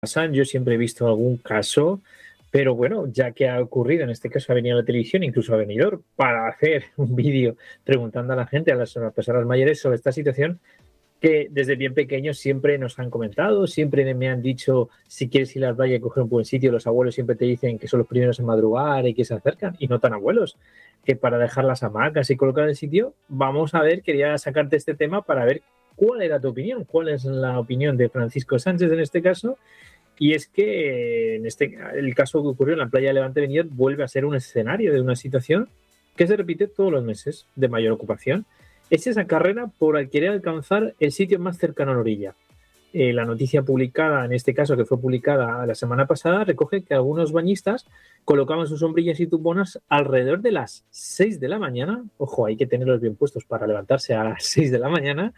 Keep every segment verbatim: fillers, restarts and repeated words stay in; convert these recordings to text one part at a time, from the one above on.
pasan, yo siempre he visto algún caso, pero bueno, ya que ha ocurrido, en este caso ha venido a la televisión, incluso a Benidorm, para hacer un vídeo preguntando a la gente, a las personas mayores, sobre esta situación, que desde bien pequeños siempre nos han comentado, siempre me han dicho, si quieres ir a la playa y coger un buen sitio, los abuelos siempre te dicen que son los primeros en madrugar y que se acercan, y no tan abuelos, que para dejar las hamacas y colocar el sitio, vamos a ver, quería sacarte este tema para ver cuál era tu opinión, cuál es la opinión de Francisco Sánchez en este caso. Y es que en este, el caso que ocurrió en la playa de Levante Benidorm vuelve a ser un escenario de una situación que se repite todos los meses de mayor ocupación. Es esa carrera por el querer alcanzar el sitio más cercano a la orilla. Eh, la noticia publicada, en este caso que fue publicada la semana pasada, recoge que algunos bañistas colocaban sus sombrillas y tubonas alrededor de las seis de la mañana. Ojo, hay que tenerlos bien puestos para levantarse a las seis de la mañana.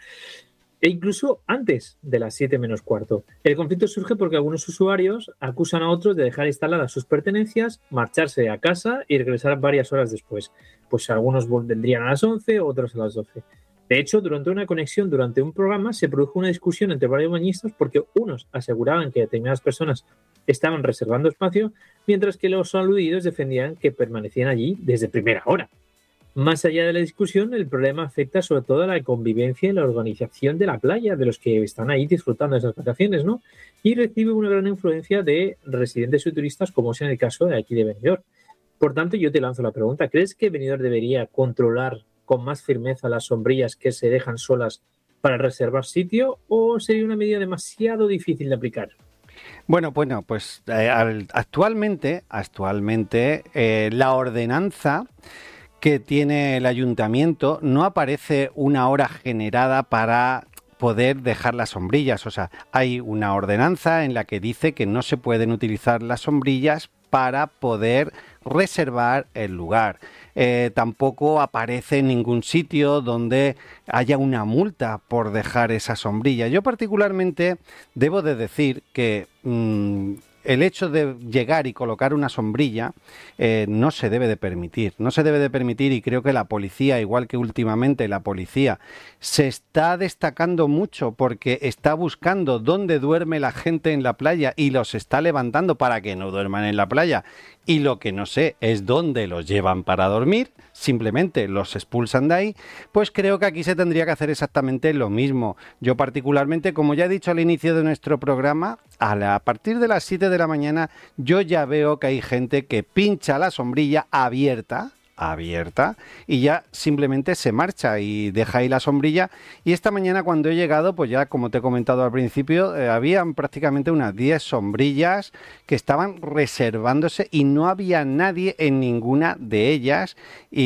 E incluso antes de las siete menos cuarto. El conflicto surge porque algunos usuarios acusan a otros de dejar instaladas sus pertenencias, marcharse a casa y regresar varias horas después. Pues algunos vendrían a las once, otros a las doce. De hecho, durante una conexión, durante un programa, se produjo una discusión entre varios bañistas porque unos aseguraban que determinadas personas estaban reservando espacio, mientras que los aludidos defendían que permanecían allí desde primera hora. Más allá de la discusión, el problema afecta sobre todo a la convivencia y la organización de la playa, de los que están ahí disfrutando de esas vacaciones, ¿no? Y recibe una gran influencia de residentes y turistas, como es en el caso de aquí de Benidorm. Por tanto, yo te lanzo la pregunta, ¿crees que Benidorm debería controlar con más firmeza las sombrillas que se dejan solas para reservar sitio, o sería una medida demasiado difícil de aplicar? Bueno, bueno, pues eh, actualmente, actualmente eh, la ordenanza que tiene el ayuntamiento no aparece una hora generada para poder dejar las sombrillas. O sea, hay una ordenanza en la que dice que no se pueden utilizar las sombrillas para poder reservar el lugar. Eh, tampoco aparece en ningún sitio donde haya una multa por dejar esa sombrilla. Yo particularmente debo de decir que mmm, el hecho de llegar y colocar una sombrilla eh, no se debe de permitir, no se debe de permitir, y creo que la policía, igual que últimamente la policía, se está destacando mucho porque está buscando dónde duerme la gente en la playa y los está levantando para que no duerman en la playa. Y lo que no sé es dónde los llevan para dormir, simplemente los expulsan de ahí. Pues creo que aquí se tendría que hacer exactamente lo mismo. Yo particularmente, como ya he dicho al inicio de nuestro programa, a, la, a partir de las siete de la mañana yo ya veo que hay gente que pincha la sombrilla abierta, abierta y ya simplemente se marcha y deja ahí la sombrilla. Y esta mañana cuando he llegado, pues ya como te he comentado al principio, eh, habían prácticamente unas diez sombrillas que estaban reservándose y no había nadie en ninguna de ellas,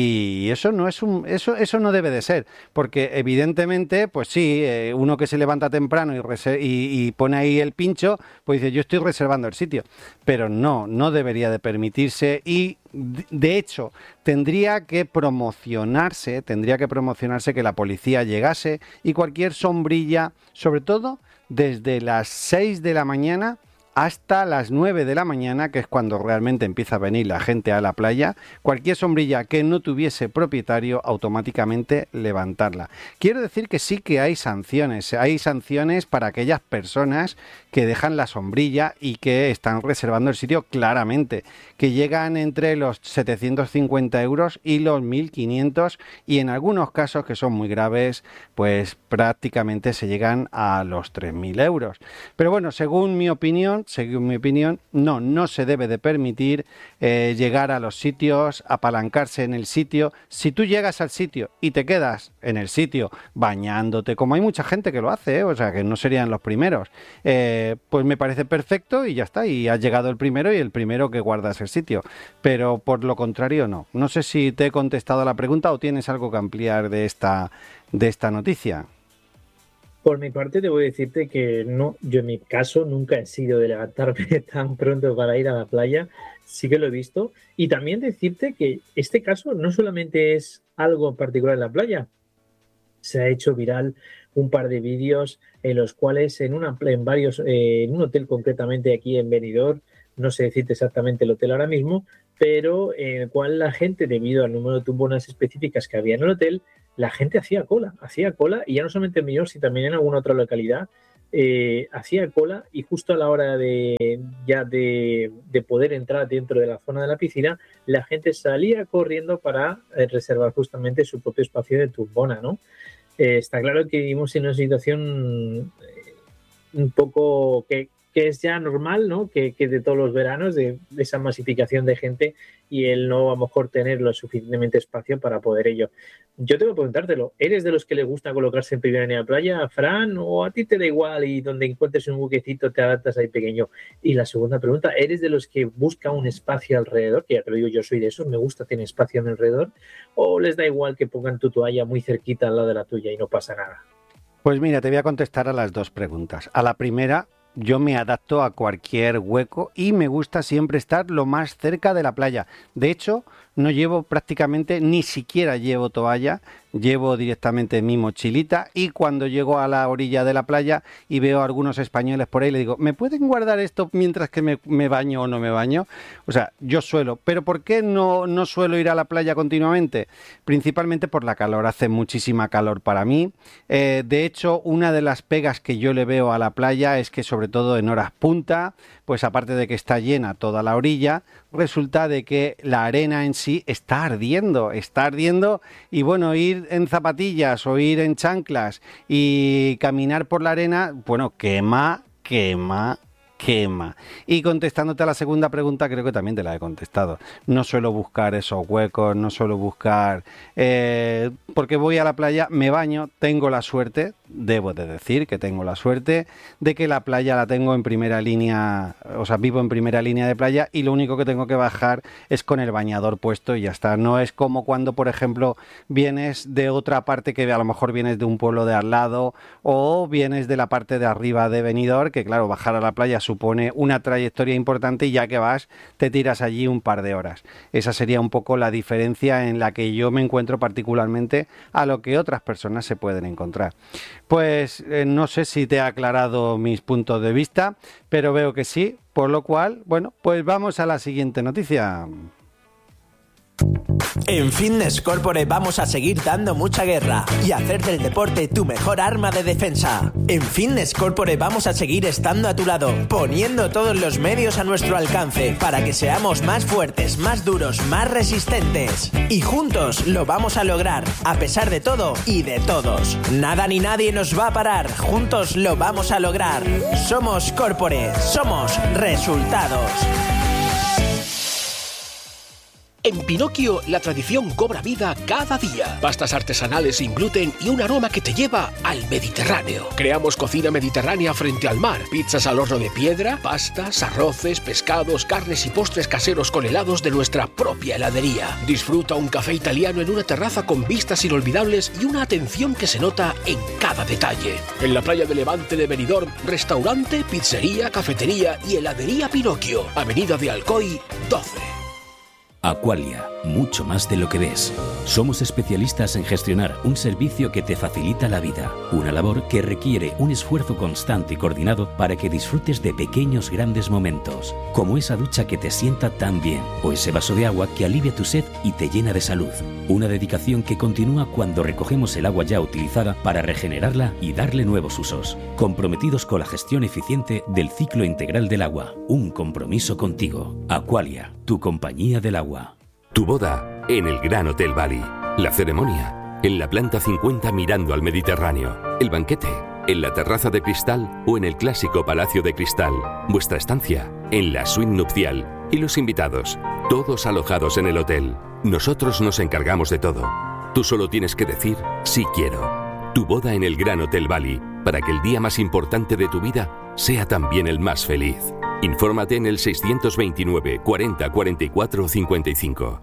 y eso no es un eso eso no debe de ser, porque evidentemente pues sí, eh, uno que se levanta temprano y, reser- y, y pone ahí el pincho, pues dice yo estoy reservando el sitio, pero no, no debería de permitirse. Y de hecho, tendría que promocionarse, tendría que promocionarse que la policía llegase y cualquier sombrilla, sobre todo desde las seis de la mañana hasta las nueve de la mañana, que es cuando realmente empieza a venir la gente a la playa, cualquier sombrilla que no tuviese propietario, automáticamente levantarla. Quiero decir que sí que hay sanciones, hay sanciones para aquellas personas que dejan la sombrilla y que están reservando el sitio claramente, que llegan entre los setecientos cincuenta euros y los mil quinientos, y en algunos casos que son muy graves, pues prácticamente se llegan a los tres mil euros. Pero bueno, según mi opinión, según mi opinión, no, no se debe de permitir eh, llegar a los sitios, apalancarse en el sitio. Si tú llegas al sitio y te quedas en el sitio bañándote, como hay mucha gente que lo hace, ¿eh? O sea, que no serían los primeros, eh, pues me parece perfecto y ya está, y has llegado el primero y el primero que guardas el sitio. Pero por lo contrario, no. No sé si te he contestado a la pregunta o tienes algo que ampliar de esta, de esta noticia. Por mi parte, debo decirte que no, yo en mi caso nunca he sido de levantarme tan pronto para ir a la playa, sí que lo he visto. Y también decirte que este caso no solamente es algo particular en la playa, se ha hecho viral un par de vídeos en los cuales en, una, en varios, eh, en un hotel concretamente aquí en Benidorm, no sé decirte exactamente el hotel ahora mismo, pero en el cual la gente, debido al número de tubonas específicas que había en el hotel, la gente hacía cola, hacía cola, y ya no solamente en Benidorm, sino también en alguna otra localidad, eh, hacía cola y justo a la hora de ya de, de poder entrar dentro de la zona de la piscina, la gente salía corriendo para eh, reservar justamente su propio espacio de tumbona, ¿no? Eh, está claro que vivimos en una situación eh, un poco que, que es ya normal, ¿no? Que, que de todos los veranos, de, de esa masificación de gente y el no a lo mejor tener lo suficientemente espacio para poder ello. Yo tengo que preguntártelo, ¿eres de los que le gusta colocarse en primera línea de playa, Fran, o a ti te da igual y donde encuentres un buquecito te adaptas ahí pequeño? Y la segunda pregunta, ¿eres de los que busca un espacio alrededor? Que ya te lo digo, yo soy de esos, me gusta tener espacio a mi alrededor, ¿o les da igual que pongan tu toalla muy cerquita al lado de la tuya y no pasa nada? Pues mira, te voy a contestar a las dos preguntas. A la primera, yo me adapto a cualquier hueco y me gusta siempre estar lo más cerca de la playa. De hecho, no llevo prácticamente, ni siquiera llevo toalla, llevo directamente mi mochilita y cuando llego a la orilla de la playa y veo a algunos españoles por ahí, le digo, ¿me pueden guardar esto mientras que me, me baño o no me baño? O sea, yo suelo. ¿Pero por qué no, no suelo ir a la playa continuamente? Principalmente por la calor, hace muchísima calor para mí. Eh, de hecho, una de las pegas que yo le veo a la playa es que sobre todo en horas punta, pues aparte de que está llena toda la orilla, resulta de que la arena en sí está ardiendo, está ardiendo y bueno, ir en zapatillas o ir en chanclas y caminar por la arena, bueno, quema, quema, quema. Y contestándote a la segunda pregunta, creo que también te la he contestado. No suelo buscar esos huecos, no suelo buscar... Eh, porque voy a la playa, me baño, tengo la suerte, debo de decir que tengo la suerte, de que la playa la tengo en primera línea, o sea, vivo en primera línea de playa y lo único que tengo que bajar es con el bañador puesto y ya está. No es como cuando, por ejemplo, vienes de otra parte, que a lo mejor vienes de un pueblo de al lado o vienes de la parte de arriba de Benidorm, que claro, bajar a la playa supone una trayectoria importante y ya que vas, te tiras allí un par de horas. Esa sería un poco la diferencia en la que yo me encuentro particularmente a lo que otras personas se pueden encontrar. Pues eh, no sé si te he aclarado mis puntos de vista, pero veo que sí, por lo cual, bueno, pues vamos a la siguiente noticia. En Fitness Corporate vamos a seguir dando mucha guerra y hacer del deporte tu mejor arma de defensa. En Fitness Corporate vamos a seguir estando a tu lado, poniendo todos los medios a nuestro alcance para que seamos más fuertes, más duros, más resistentes. Y juntos lo vamos a lograr, a pesar de todo y de todos. Nada ni nadie nos va a parar, juntos lo vamos a lograr. Somos Corporate, somos resultados. En Pinocchio, la tradición cobra vida cada día. Pastas artesanales sin gluten y un aroma que te lleva al Mediterráneo. Creamos cocina mediterránea frente al mar. Pizzas al horno de piedra, pastas, arroces, pescados, carnes y postres caseros con helados de nuestra propia heladería. Disfruta un café italiano en una terraza con vistas inolvidables y una atención que se nota en cada detalle. En la playa de Levante de Benidorm, restaurante, pizzería, cafetería y heladería Pinocchio. Avenida de Alcoy, doce. Aqualia, mucho más de lo que ves. Somos especialistas en gestionar un servicio que te facilita la vida, una labor que requiere un esfuerzo constante y coordinado para que disfrutes de pequeños grandes momentos, como esa ducha que te sienta tan bien, o ese vaso de agua que alivia tu sed y te llena de salud. Una dedicación que continúa cuando recogemos el agua ya utilizada para regenerarla y darle nuevos usos, comprometidos con la gestión eficiente del ciclo integral del agua. Un compromiso contigo. Aqualia, tu compañía del agua. Tu boda en el Gran Hotel Bali. La ceremonia en la planta cincuenta mirando al Mediterráneo. El banquete en la terraza de cristal o en el clásico palacio de cristal. Vuestra estancia en la suite nupcial. Y los invitados, todos alojados en el hotel. Nosotros nos encargamos de todo. Tú solo tienes que decir sí quiero. Tu boda en el Gran Hotel Bali, para que el día más importante de tu vida sea también el más feliz. Infórmate en el seiscientos veintinueve, cuarenta, cuarenta y cuatro, cincuenta y cinco.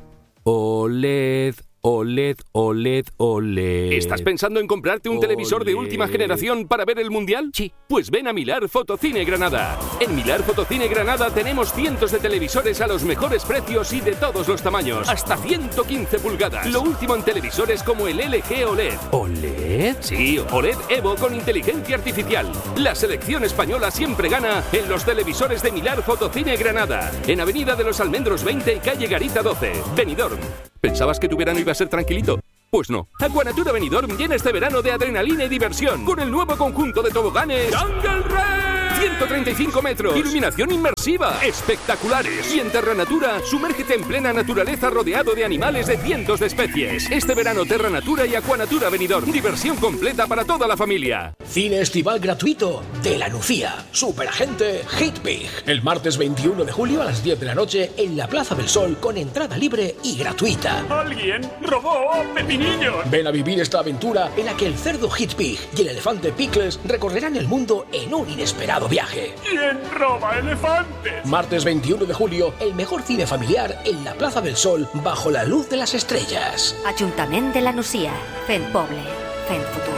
O L E D, O L E D, O L E D, O L E D. ¿Estás pensando en comprarte un O L E D. televisor de última generación para ver el Mundial? Sí. Pues ven a Milar Fotocine Granada. En Milar Fotocine Granada tenemos cientos de televisores a los mejores precios y de todos los tamaños. Hasta ciento quince pulgadas. Lo último en televisores como el L G O L E D. ¿O L E D? Sí, O L E D Evo con inteligencia artificial. La selección española siempre gana en los televisores de Milar Fotocine Granada. En Avenida de los Almendros veinte y calle Garita doce, Benidorm. ¿Pensabas que tu verano iba a ser tranquilito? Pues no. Aquanatura Benidorm llena este verano de adrenalina y diversión con el nuevo conjunto de toboganes Jungle Race. ciento treinta y cinco metros, iluminación inmersiva, espectaculares. Y en Terra Natura, sumérgete en plena naturaleza rodeado de animales de cientos de especies. Este verano Terra Natura y Aquanatura Benidorm, diversión completa para toda la familia. Cine estival gratuito de La Nucía. Superagente Hitpig. El martes veintiuno de julio a las diez de la noche en la Plaza del Sol con entrada libre y gratuita. ¡Alguien robó pepinillos! Ven a vivir esta aventura en la que el cerdo Hitpig y el elefante Pickles recorrerán el mundo en un inesperado viaje. ¿Quién roba elefantes? Martes veintiuno de julio, el mejor cine familiar en la Plaza del Sol bajo la luz de las estrellas. Ajuntament de La Nucía. Fent poble. Fent futur.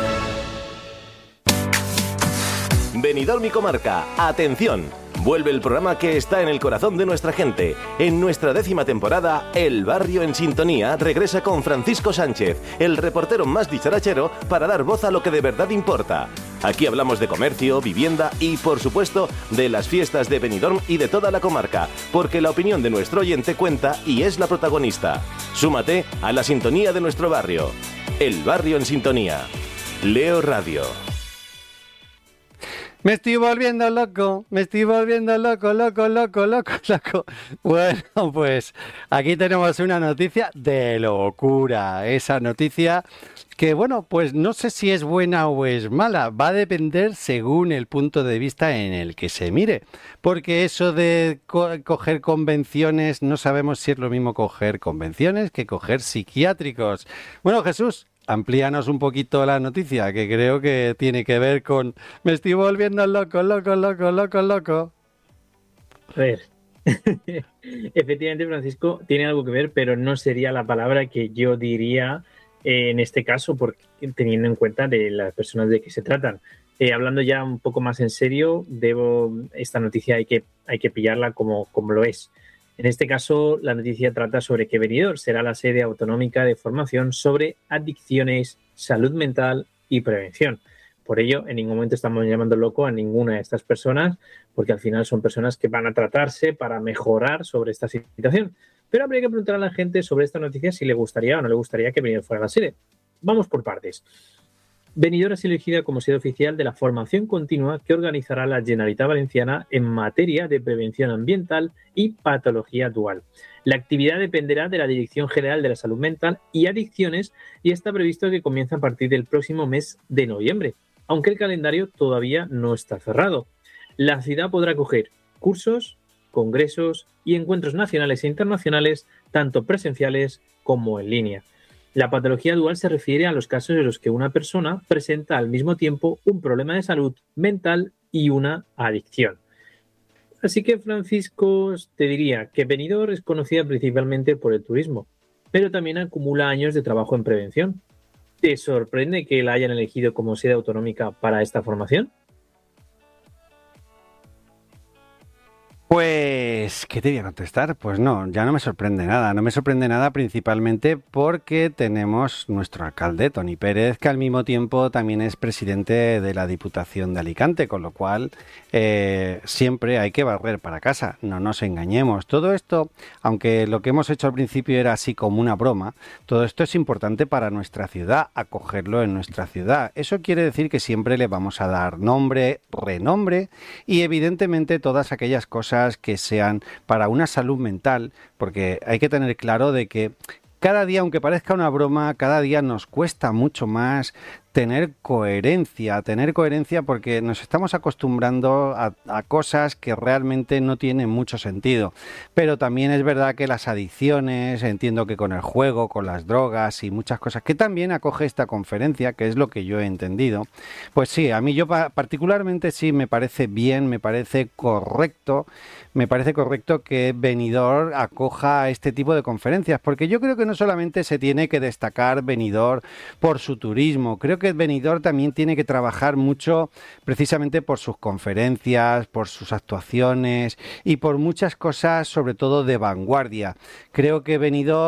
Benidorm y Comarca, atención. Vuelve el programa que está en el corazón de nuestra gente. En nuestra décima temporada, El Barrio en Sintonía regresa con Francisco Sánchez, el reportero más dicharachero, para dar voz a lo que de verdad importa. Aquí hablamos de comercio, vivienda y, por supuesto, de las fiestas de Benidorm y de toda la comarca, porque la opinión de nuestro oyente cuenta y es la protagonista. Súmate a la sintonía de nuestro barrio. El Barrio en Sintonía. Leo Radio. Me estoy volviendo loco, me estoy volviendo loco, loco, loco, loco, loco. Bueno, pues aquí tenemos una noticia de locura. Esa noticia que, bueno, pues no sé si es buena o es mala. Va a depender según el punto de vista en el que se mire. Porque eso de co- coger convenciones, no sabemos si es lo mismo coger convenciones que coger psiquiátricos. Bueno, Jesús, amplíanos un poquito la noticia, que creo que tiene que ver con... Me estoy volviendo loco, loco, loco, loco, loco. A ver, efectivamente, Francisco, tiene algo que ver, pero no sería la palabra que yo diría eh, en este caso, porque teniendo en cuenta de las personas de que se tratan. Eh, hablando ya un poco más en serio, debo esta noticia hay que, hay que pillarla como, como lo es. En este caso, la noticia trata sobre que Benidorm será la sede autonómica de formación sobre adicciones, salud mental y prevención. Por ello, en ningún momento estamos llamando loco a ninguna de estas personas, porque al final son personas que van a tratarse para mejorar sobre esta situación. Pero habría que preguntar a la gente sobre esta noticia si le gustaría o no le gustaría que Benidorm fuera la sede. Vamos por partes. Benidorm es elegida como sede oficial de la formación continua que organizará la Generalitat Valenciana en materia de prevención ambiental y patología dual. La actividad dependerá de la Dirección General de la Salud Mental y Adicciones y está previsto que comience a partir del próximo mes de noviembre, aunque el calendario todavía no está cerrado. La ciudad podrá acoger cursos, congresos y encuentros nacionales e internacionales, tanto presenciales como en línea. La patología dual se refiere a los casos en los que una persona presenta al mismo tiempo un problema de salud mental y una adicción. Así que, Francisco, te diría que Benidorm es conocida principalmente por el turismo, pero también acumula años de trabajo en prevención. ¿Te sorprende que la hayan elegido como sede autonómica para esta formación? Pues, ¿qué te voy a contestar? Pues no, ya no me sorprende nada. No me sorprende nada principalmente porque tenemos nuestro alcalde, Toni Pérez, que al mismo tiempo también es presidente de la Diputación de Alicante, con lo cual eh, siempre hay que barrer para casa, no nos engañemos. Todo esto, aunque lo que hemos hecho al principio era así como una broma, todo esto es importante para nuestra ciudad, acogerlo en nuestra ciudad. Eso quiere decir que siempre le vamos a dar nombre, renombre y evidentemente todas aquellas cosas que sean para una salud mental, porque hay que tener claro de que cada día, aunque parezca una broma, cada día nos cuesta mucho más tener coherencia, tener coherencia porque nos estamos acostumbrando a, a cosas que realmente no tienen mucho sentido. Pero también es verdad que las adicciones, entiendo que con el juego, con las drogas y muchas cosas, que también acoge esta conferencia, que es lo que yo he entendido, pues sí, a mí yo particularmente sí me parece bien, me parece correcto, me parece correcto que Benidorm acoja este tipo de conferencias, porque yo creo que no solamente se tiene que destacar Benidorm por su turismo, creo que Benidorm también tiene que trabajar mucho precisamente por sus conferencias, por sus actuaciones y por muchas cosas, sobre todo de vanguardia. Creo que Benidorm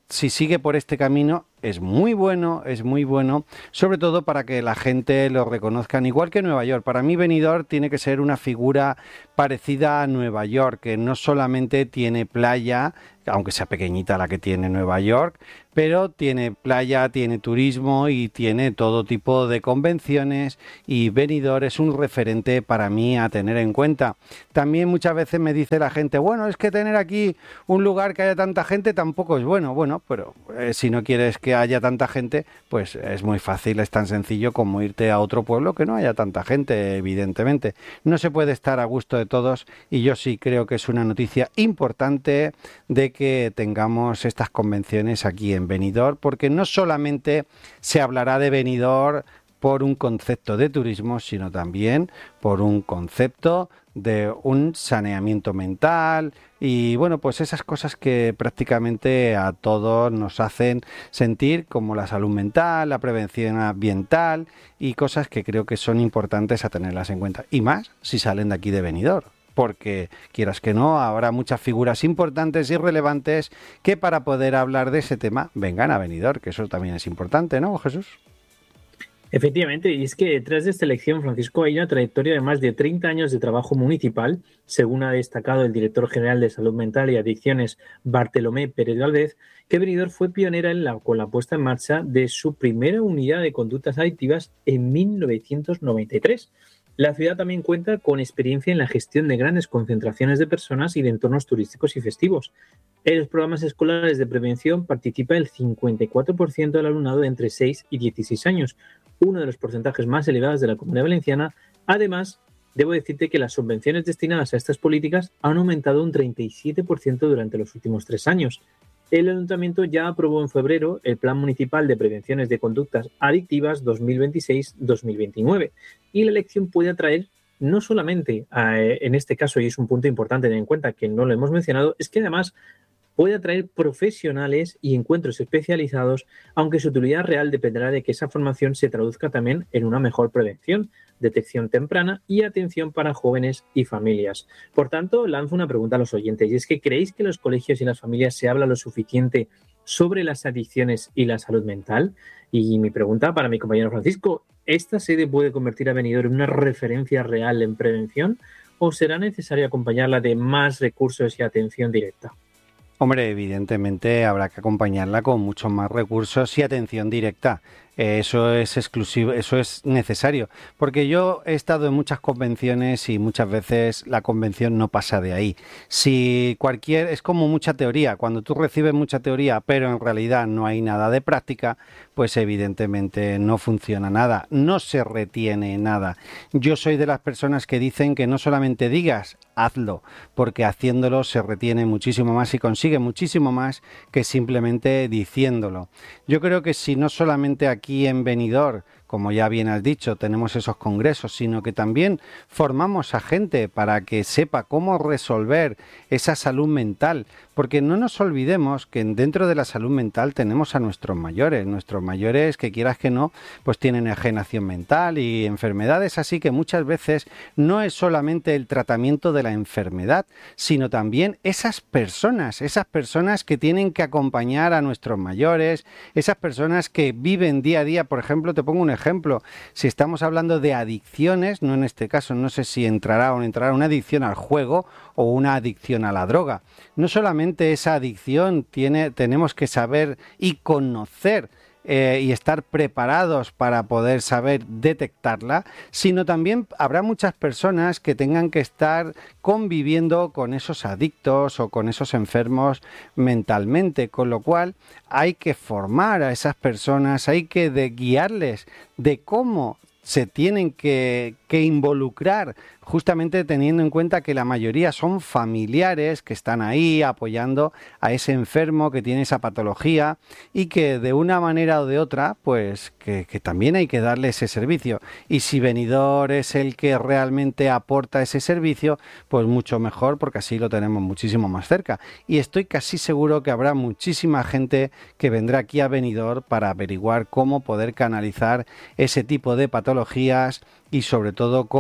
si sigue por este camino, es muy bueno, es muy bueno, sobre todo para que la gente lo reconozcan, igual que Nueva York. Para mí Benidorm tiene que ser una figura parecida a Nueva York, que no solamente tiene playa, aunque sea pequeñita la que tiene Nueva York, pero tiene playa, tiene turismo y tiene todo tipo de convenciones, y Benidorm es un referente para mí a tener en cuenta. También muchas veces me dice la gente, bueno, es que tener aquí un lugar que haya tanta gente tampoco es bueno. Bueno, pero eh, si no quieres que haya tanta gente, pues es muy fácil, es tan sencillo como irte a otro pueblo que no haya tanta gente, evidentemente. No se puede estar a gusto de todos, y yo sí creo que es una noticia importante de que tengamos estas convenciones aquí en Benidorm, porque no solamente se hablará de Benidorm por un concepto de turismo, sino también por un concepto de un saneamiento mental y bueno, pues esas cosas que prácticamente a todos nos hacen sentir, como la salud mental, la prevención ambiental y cosas que creo que son importantes a tenerlas en cuenta, y más si salen de aquí de Benidorm, porque quieras que no, habrá muchas figuras importantes y relevantes que para poder hablar de ese tema vengan a Benidorm, que eso también es importante, ¿no, Jesús? Efectivamente, y es que detrás de esta elección, Francisco, hay una trayectoria de más de treinta años de trabajo municipal, según ha destacado el director general de Salud Mental y Adicciones, Bartolomé Pérez Valdez, que Benidorm fue pionera en la, con la puesta en marcha de su primera unidad de conductas adictivas en mil novecientos noventa y tres. La ciudad también cuenta con experiencia en la gestión de grandes concentraciones de personas y de entornos turísticos y festivos. En los programas escolares de prevención participa el cincuenta y cuatro por ciento del alumnado de entre seis y dieciséis años, uno de los porcentajes más elevados de la Comunidad Valenciana. Además, debo decirte que las subvenciones destinadas a estas políticas han aumentado un treinta y siete por ciento durante los últimos tres años. El Ayuntamiento ya aprobó en febrero el Plan Municipal de Prevenciones de Conductas Adictivas dos mil veintiséis dos mil veintinueve, y la elección puede atraer no solamente, a, en este caso, y es un punto importante tener en cuenta que no lo hemos mencionado, es que además puede atraer profesionales y encuentros especializados, aunque su utilidad real dependerá de que esa formación se traduzca también en una mejor prevención, detección temprana y atención para jóvenes y familias. Por tanto, lanzo una pregunta a los oyentes, y es que ¿creéis que en los colegios y en las familias se habla lo suficiente sobre las adicciones y la salud mental? Y mi pregunta para mi compañero Francisco, ¿esta sede puede convertir a Benidorm en una referencia real en prevención o será necesario acompañarla de más recursos y atención directa? Hombre, evidentemente habrá que acompañarla con muchos más recursos y atención directa. Eso es exclusivo, eso es necesario, porque yo he estado en muchas convenciones y muchas veces la convención no pasa de ahí. Si cualquier, es como mucha teoría, cuando tú recibes mucha teoría, pero en realidad no hay nada de práctica, pues evidentemente no funciona nada, no se retiene nada. Yo soy de las personas que dicen que no solamente digas, hazlo, porque haciéndolo se retiene muchísimo más y consigue muchísimo más que simplemente diciéndolo. Yo creo que si no solamente aquí en Benidorm, como ya bien has dicho, tenemos esos congresos, sino que también formamos a gente para que sepa cómo resolver esa salud mental, porque no nos olvidemos que dentro de la salud mental tenemos a nuestros mayores, nuestros mayores que quieras que no, pues tienen enajenación mental y enfermedades, así que muchas veces no es solamente el tratamiento de la enfermedad, sino también esas personas, esas personas que tienen que acompañar a nuestros mayores, esas personas que viven día a día. Por ejemplo, te pongo un ejemplo, si estamos hablando de adicciones, no en este caso, no sé si entrará o no entrará una adicción al juego o una adicción a la droga. No solamente esa adicción tiene, tenemos que saber y conocer Eh, y estar preparados para poder saber detectarla, sino también habrá muchas personas que tengan que estar conviviendo con esos adictos o con esos enfermos mentalmente, con lo cual hay que formar a esas personas, hay que de guiarles de cómo se tienen que, que involucrar, justamente teniendo en cuenta que la mayoría son familiares que están ahí apoyando a ese enfermo que tiene esa patología y que de una manera o de otra, pues que, que también hay que darle ese servicio. Y si Benidorm es el que realmente aporta ese servicio, pues mucho mejor, porque así lo tenemos muchísimo más cerca. Y estoy casi seguro que habrá muchísima gente que vendrá aquí a Benidorm para averiguar cómo poder canalizar ese tipo de patologías y sobre todo cómo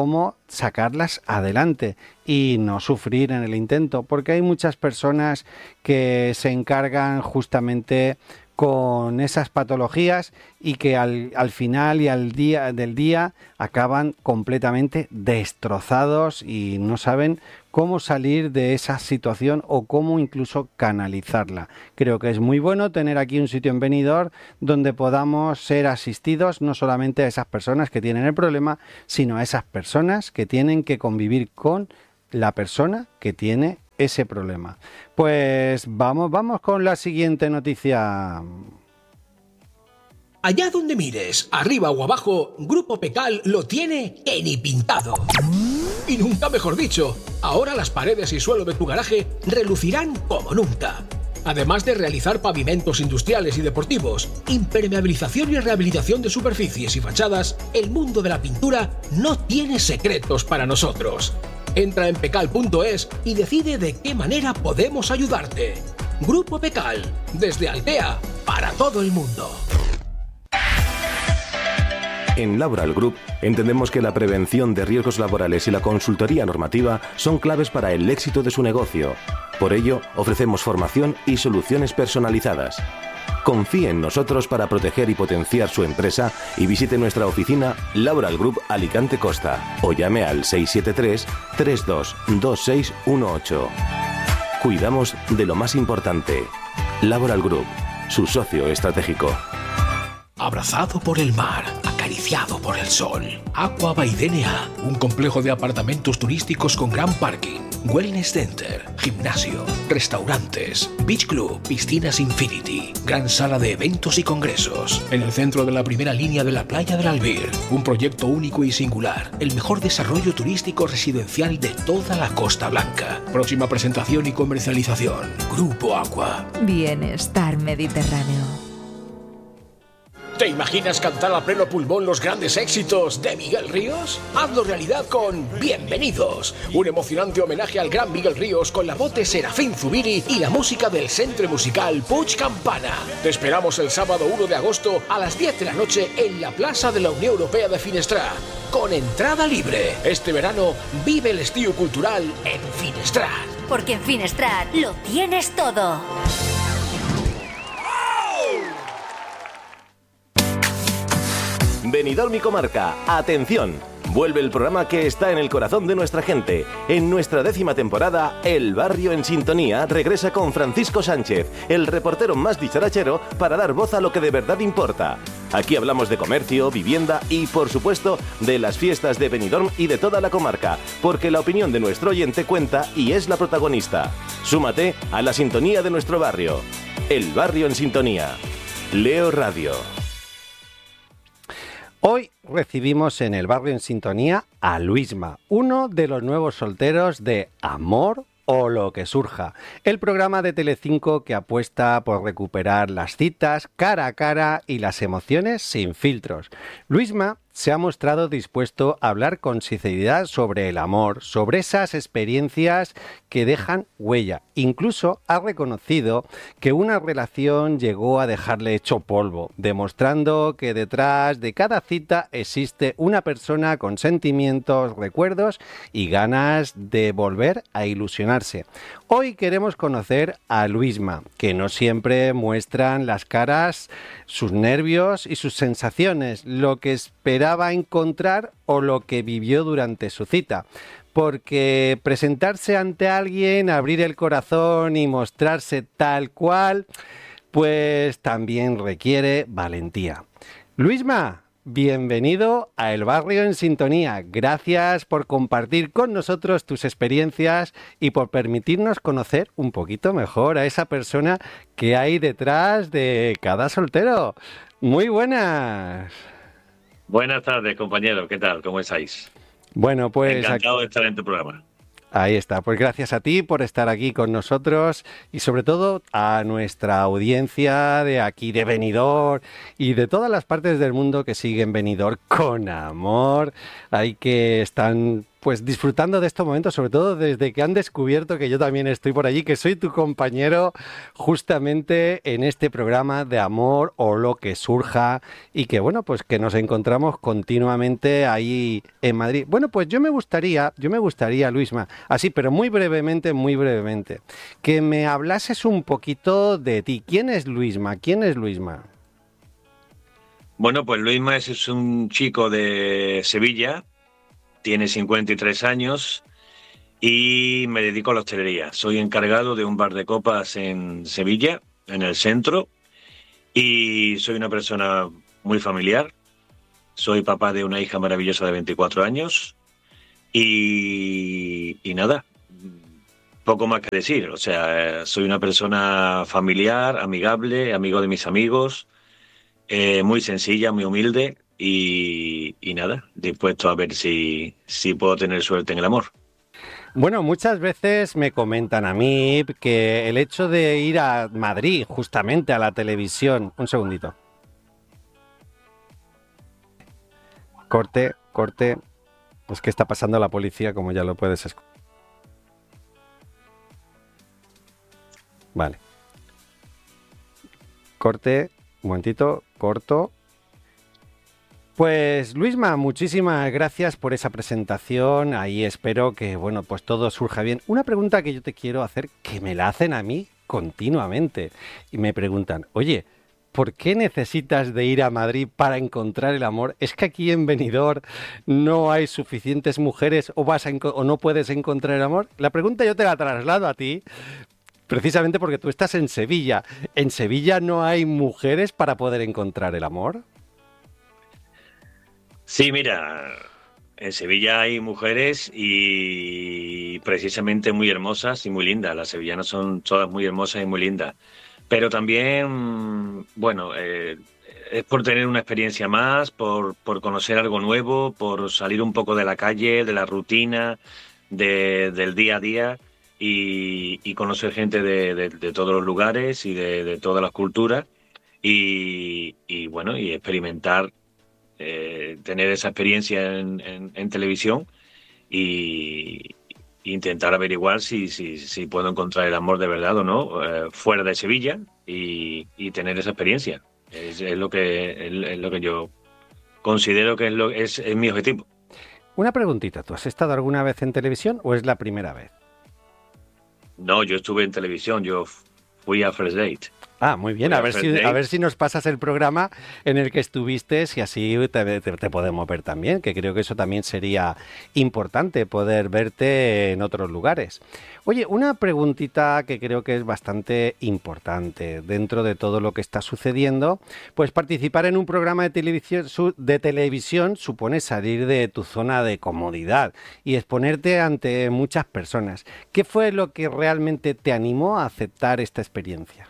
sacarlas adelante y no sufrir en el intento, porque hay muchas personas que se encargan justamente con esas patologías y que al, al final y al día del día acaban completamente destrozados y no saben cómo salir de esa situación o cómo incluso canalizarla. Creo que es muy bueno tener aquí un sitio en Benidorm donde podamos ser asistidos no solamente a esas personas que tienen el problema, sino a esas personas que tienen que convivir con la persona que tiene ese problema. Pues vamos, vamos con la siguiente noticia. Allá donde mires, arriba o abajo, Grupo Pecal lo tiene en y pintado. Y nunca mejor dicho, ahora las paredes y suelo de tu garaje relucirán como nunca. Además de realizar pavimentos industriales y deportivos, impermeabilización y rehabilitación de superficies y fachadas, el mundo de la pintura no tiene secretos para nosotros. Entra en pecal punto es y decide de qué manera podemos ayudarte. Grupo Pecal, desde Altea, para todo el mundo. En Laboral Group entendemos que la prevención de riesgos laborales y la consultoría normativa son claves para el éxito de su negocio. Por ello, ofrecemos formación y soluciones personalizadas. Confíe en nosotros para proteger y potenciar su empresa y visite nuestra oficina Laboral Group Alicante Costa o llame al seis siete tres, tres dos dos seis uno ocho. Cuidamos de lo más importante. Laboral Group, su socio estratégico. Abrazado por el mar, acariciado por el sol. Aqua by D N A, un complejo de apartamentos turísticos con gran parking, wellness center, gimnasio, restaurantes, beach club, piscinas infinity, gran sala de eventos y congresos. En el centro de la primera línea de la playa del Albir, un proyecto único y singular, el mejor desarrollo turístico residencial de toda la Costa Blanca. Próxima presentación y comercialización, Grupo Aqua. Bienestar Mediterráneo. ¿Te imaginas cantar a pleno pulmón los grandes éxitos de Miguel Ríos? Hazlo realidad con Bienvenidos, un emocionante homenaje al gran Miguel Ríos con la voz de Serafín Zubiri y la música del Centre Musical Puig Campana. Te esperamos el sábado uno de agosto a las diez de la noche en la Plaza de la Unión Europea de Finestrat, con entrada libre. Este verano vive el estío cultural en Finestrat. Porque en Finestrat lo tienes todo. Benidorm y Comarca, atención. Vuelve el programa que está en el corazón de nuestra gente. En nuestra décima temporada, El Barrio en Sintonía regresa con Francisco Sánchez, el reportero más dicharachero, para dar voz a lo que de verdad importa. Aquí hablamos de comercio, vivienda y, por supuesto, de las fiestas de Benidorm y de toda la comarca, porque la opinión de nuestro oyente cuenta y es la protagonista. Súmate a la sintonía de nuestro barrio. El Barrio en Sintonía. Leo Radio. Hoy recibimos en El Barrio en Sintonía a Luisma, uno de los nuevos solteros de Amor o lo que surja, el programa de Telecinco que apuesta por recuperar las citas cara a cara y las emociones sin filtros. Luisma se ha mostrado dispuesto a hablar con sinceridad sobre el amor, sobre esas experiencias que dejan huella. Incluso ha reconocido que una relación llegó a dejarle hecho polvo, demostrando que detrás de cada cita existe una persona con sentimientos, recuerdos y ganas de volver a ilusionarse. Hoy queremos conocer a Luisma, que no siempre muestran las caras, sus nervios y sus sensaciones, lo que esperaba encontrar o lo que vivió durante su cita. Porque presentarse ante alguien, abrir el corazón y mostrarse tal cual, pues también requiere valentía. Luisma, bienvenido a El Barrio en Sintonía. Gracias por compartir con nosotros tus experiencias y por permitirnos conocer un poquito mejor a esa persona que hay detrás de cada soltero. Muy buenas. Buenas tardes, compañero. ¿Qué tal? ¿Cómo estáis? Bueno, pues... Encantado aquí de estar en tu programa. Ahí está. Pues gracias a ti por estar aquí con nosotros y sobre todo a nuestra audiencia de aquí de Benidorm y de todas las partes del mundo que siguen Benidorm con amor. Hay que están pues disfrutando de estos momentos, sobre todo desde que han descubierto que yo también estoy por allí, que soy tu compañero justamente en este programa de amor o lo que surja y que bueno, pues que nos encontramos continuamente ahí en Madrid. Bueno, pues yo me gustaría, yo me gustaría, Luisma, así, pero muy brevemente, muy brevemente, que me hablases un poquito de ti. ¿Quién es Luisma? ¿Quién es Luisma? Bueno, pues Luisma es, es un chico de Sevilla. Tiene cincuenta y tres años y me dedico a la hostelería. Soy encargado de un bar de copas en Sevilla, en el centro, y soy una persona muy familiar. Soy papá de una hija maravillosa de veinticuatro años y, y nada, poco más que decir. O sea, soy una persona familiar, amigable, amigo de mis amigos, eh, muy sencilla, muy humilde. Y, y nada, dispuesto a ver si, si puedo tener suerte en el amor. Bueno, muchas veces me comentan a mí que el hecho de ir a Madrid, justamente a la televisión... Un segundito. Corte, corte. Es que está pasando la policía, como ya lo puedes escuchar. Vale. Corte, un momentito, corto. Pues Luisma, muchísimas gracias por esa presentación. Ahí espero que, bueno, pues todo surja bien. Una pregunta que yo te quiero hacer, que me la hacen a mí continuamente. Y me preguntan, oye, ¿por qué necesitas de ir a Madrid para encontrar el amor? ¿Es que aquí en Benidorm no hay suficientes mujeres o, vas a o no puedes encontrar el amor? La pregunta yo te la traslado a ti, precisamente porque tú estás en Sevilla. ¿En Sevilla no hay mujeres para poder encontrar el amor? Sí, mira, en Sevilla hay mujeres y precisamente muy hermosas y muy lindas. Las sevillanas son todas muy hermosas y muy lindas. Pero también, bueno, eh, es por tener una experiencia más, por, por conocer algo nuevo, por salir un poco de la calle, de la rutina, de, del día a día y, y conocer gente de, de, de todos los lugares y de, de todas las culturas y, y bueno, y experimentar. Eh, tener esa experiencia en, en, en televisión y intentar averiguar si, si, si puedo encontrar el amor de verdad o no eh, fuera de Sevilla y, y tener esa experiencia. Es, es, lo que, es, es lo que yo considero que es, lo, es, es mi objetivo. Una preguntita, ¿tú has estado alguna vez en televisión o es la primera vez? No, yo estuve en televisión, yo fui a First Date. Ah, muy bien, a ver, si, a ver si nos pasas el programa en el que estuviste y así te, te, te podemos ver también, que creo que eso también sería importante, poder verte en otros lugares. Oye, una preguntita que creo que es bastante importante dentro de todo lo que está sucediendo, pues participar en un programa de televisión, de televisión supone salir de tu zona de comodidad y exponerte ante muchas personas. ¿Qué fue lo que realmente te animó a aceptar esta experiencia?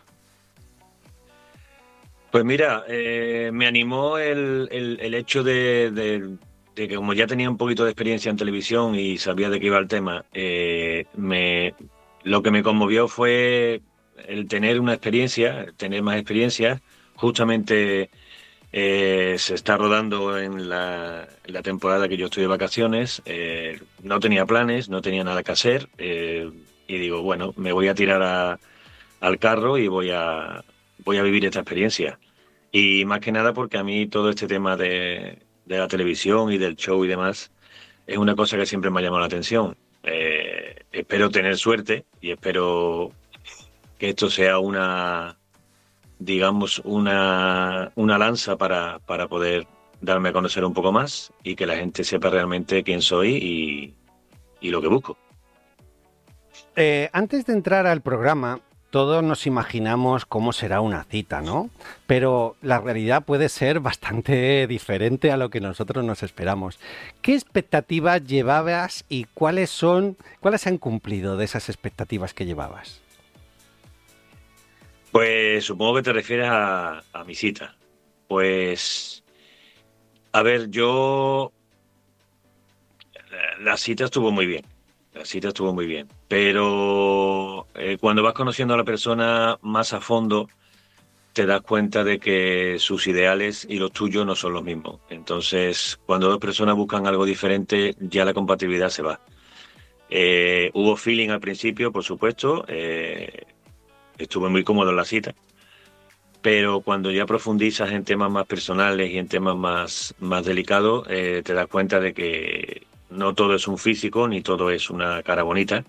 Pues mira, eh, me animó el, el, el hecho de, de, de que como ya tenía un poquito de experiencia en televisión y sabía de qué iba el tema, eh, me, lo que me conmovió fue el tener una experiencia, tener más experiencia. Justamente eh, se está rodando en la, en la temporada que yo estoy de vacaciones, eh, no tenía planes, no tenía nada que hacer eh, y digo, bueno, me voy a tirar a, al carro y voy a... voy a vivir esta experiencia. Y más que nada porque a mí todo este tema de, de la televisión y del show y demás es una cosa que siempre me ha llamado la atención. Eh, espero tener suerte y espero que esto sea una, digamos, una, una lanza para, para poder darme a conocer un poco más y que la gente sepa realmente quién soy y, y lo que busco. Eh, antes de entrar al programa, todos nos imaginamos cómo será una cita, ¿no? Pero la realidad puede ser bastante diferente a lo que nosotros nos esperamos. ¿Qué expectativas llevabas y cuáles son, cuáles se han cumplido de esas expectativas que llevabas? Pues supongo que te refieres a, a mi cita. Pues, a ver, yo... La cita estuvo muy bien. La cita estuvo muy bien, pero eh, cuando vas conociendo a la persona más a fondo, te das cuenta de que sus ideales y los tuyos no son los mismos. Entonces, cuando dos personas buscan algo diferente, ya la compatibilidad se va. Eh, hubo feeling al principio, por supuesto, eh, estuve muy cómodo en la cita, pero cuando ya profundizas en temas más personales y en temas más, más delicados, eh, te das cuenta de que no todo es un físico, ni todo es una cara bonita,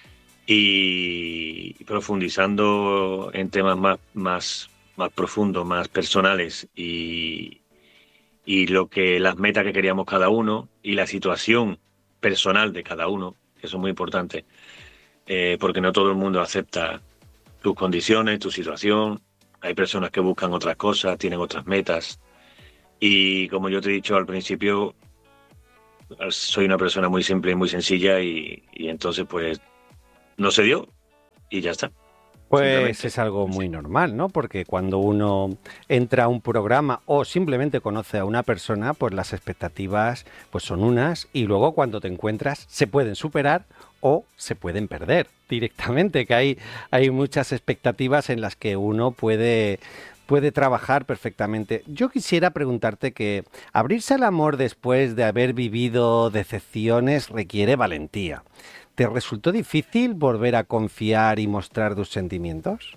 y profundizando en temas más, más, más profundos, más personales, y, y lo que las metas que queríamos cada uno, y la situación personal de cada uno, que eso es muy importante, eh, porque no todo el mundo acepta tus condiciones, tu situación. Hay personas que buscan otras cosas, tienen otras metas. Y como yo te he dicho al principio, soy una persona muy simple y muy sencilla y, y entonces pues no se dio y ya está. Pues es algo muy normal, ¿no? Porque cuando uno entra a un programa o simplemente conoce a una persona, pues las expectativas pues son unas y luego cuando te encuentras se pueden superar o se pueden perder directamente, que hay, hay muchas expectativas en las que uno puede, puede trabajar perfectamente. Yo quisiera preguntarte que abrirse al amor después de haber vivido decepciones requiere valentía. ¿Te resultó difícil volver a confiar y mostrar tus sentimientos?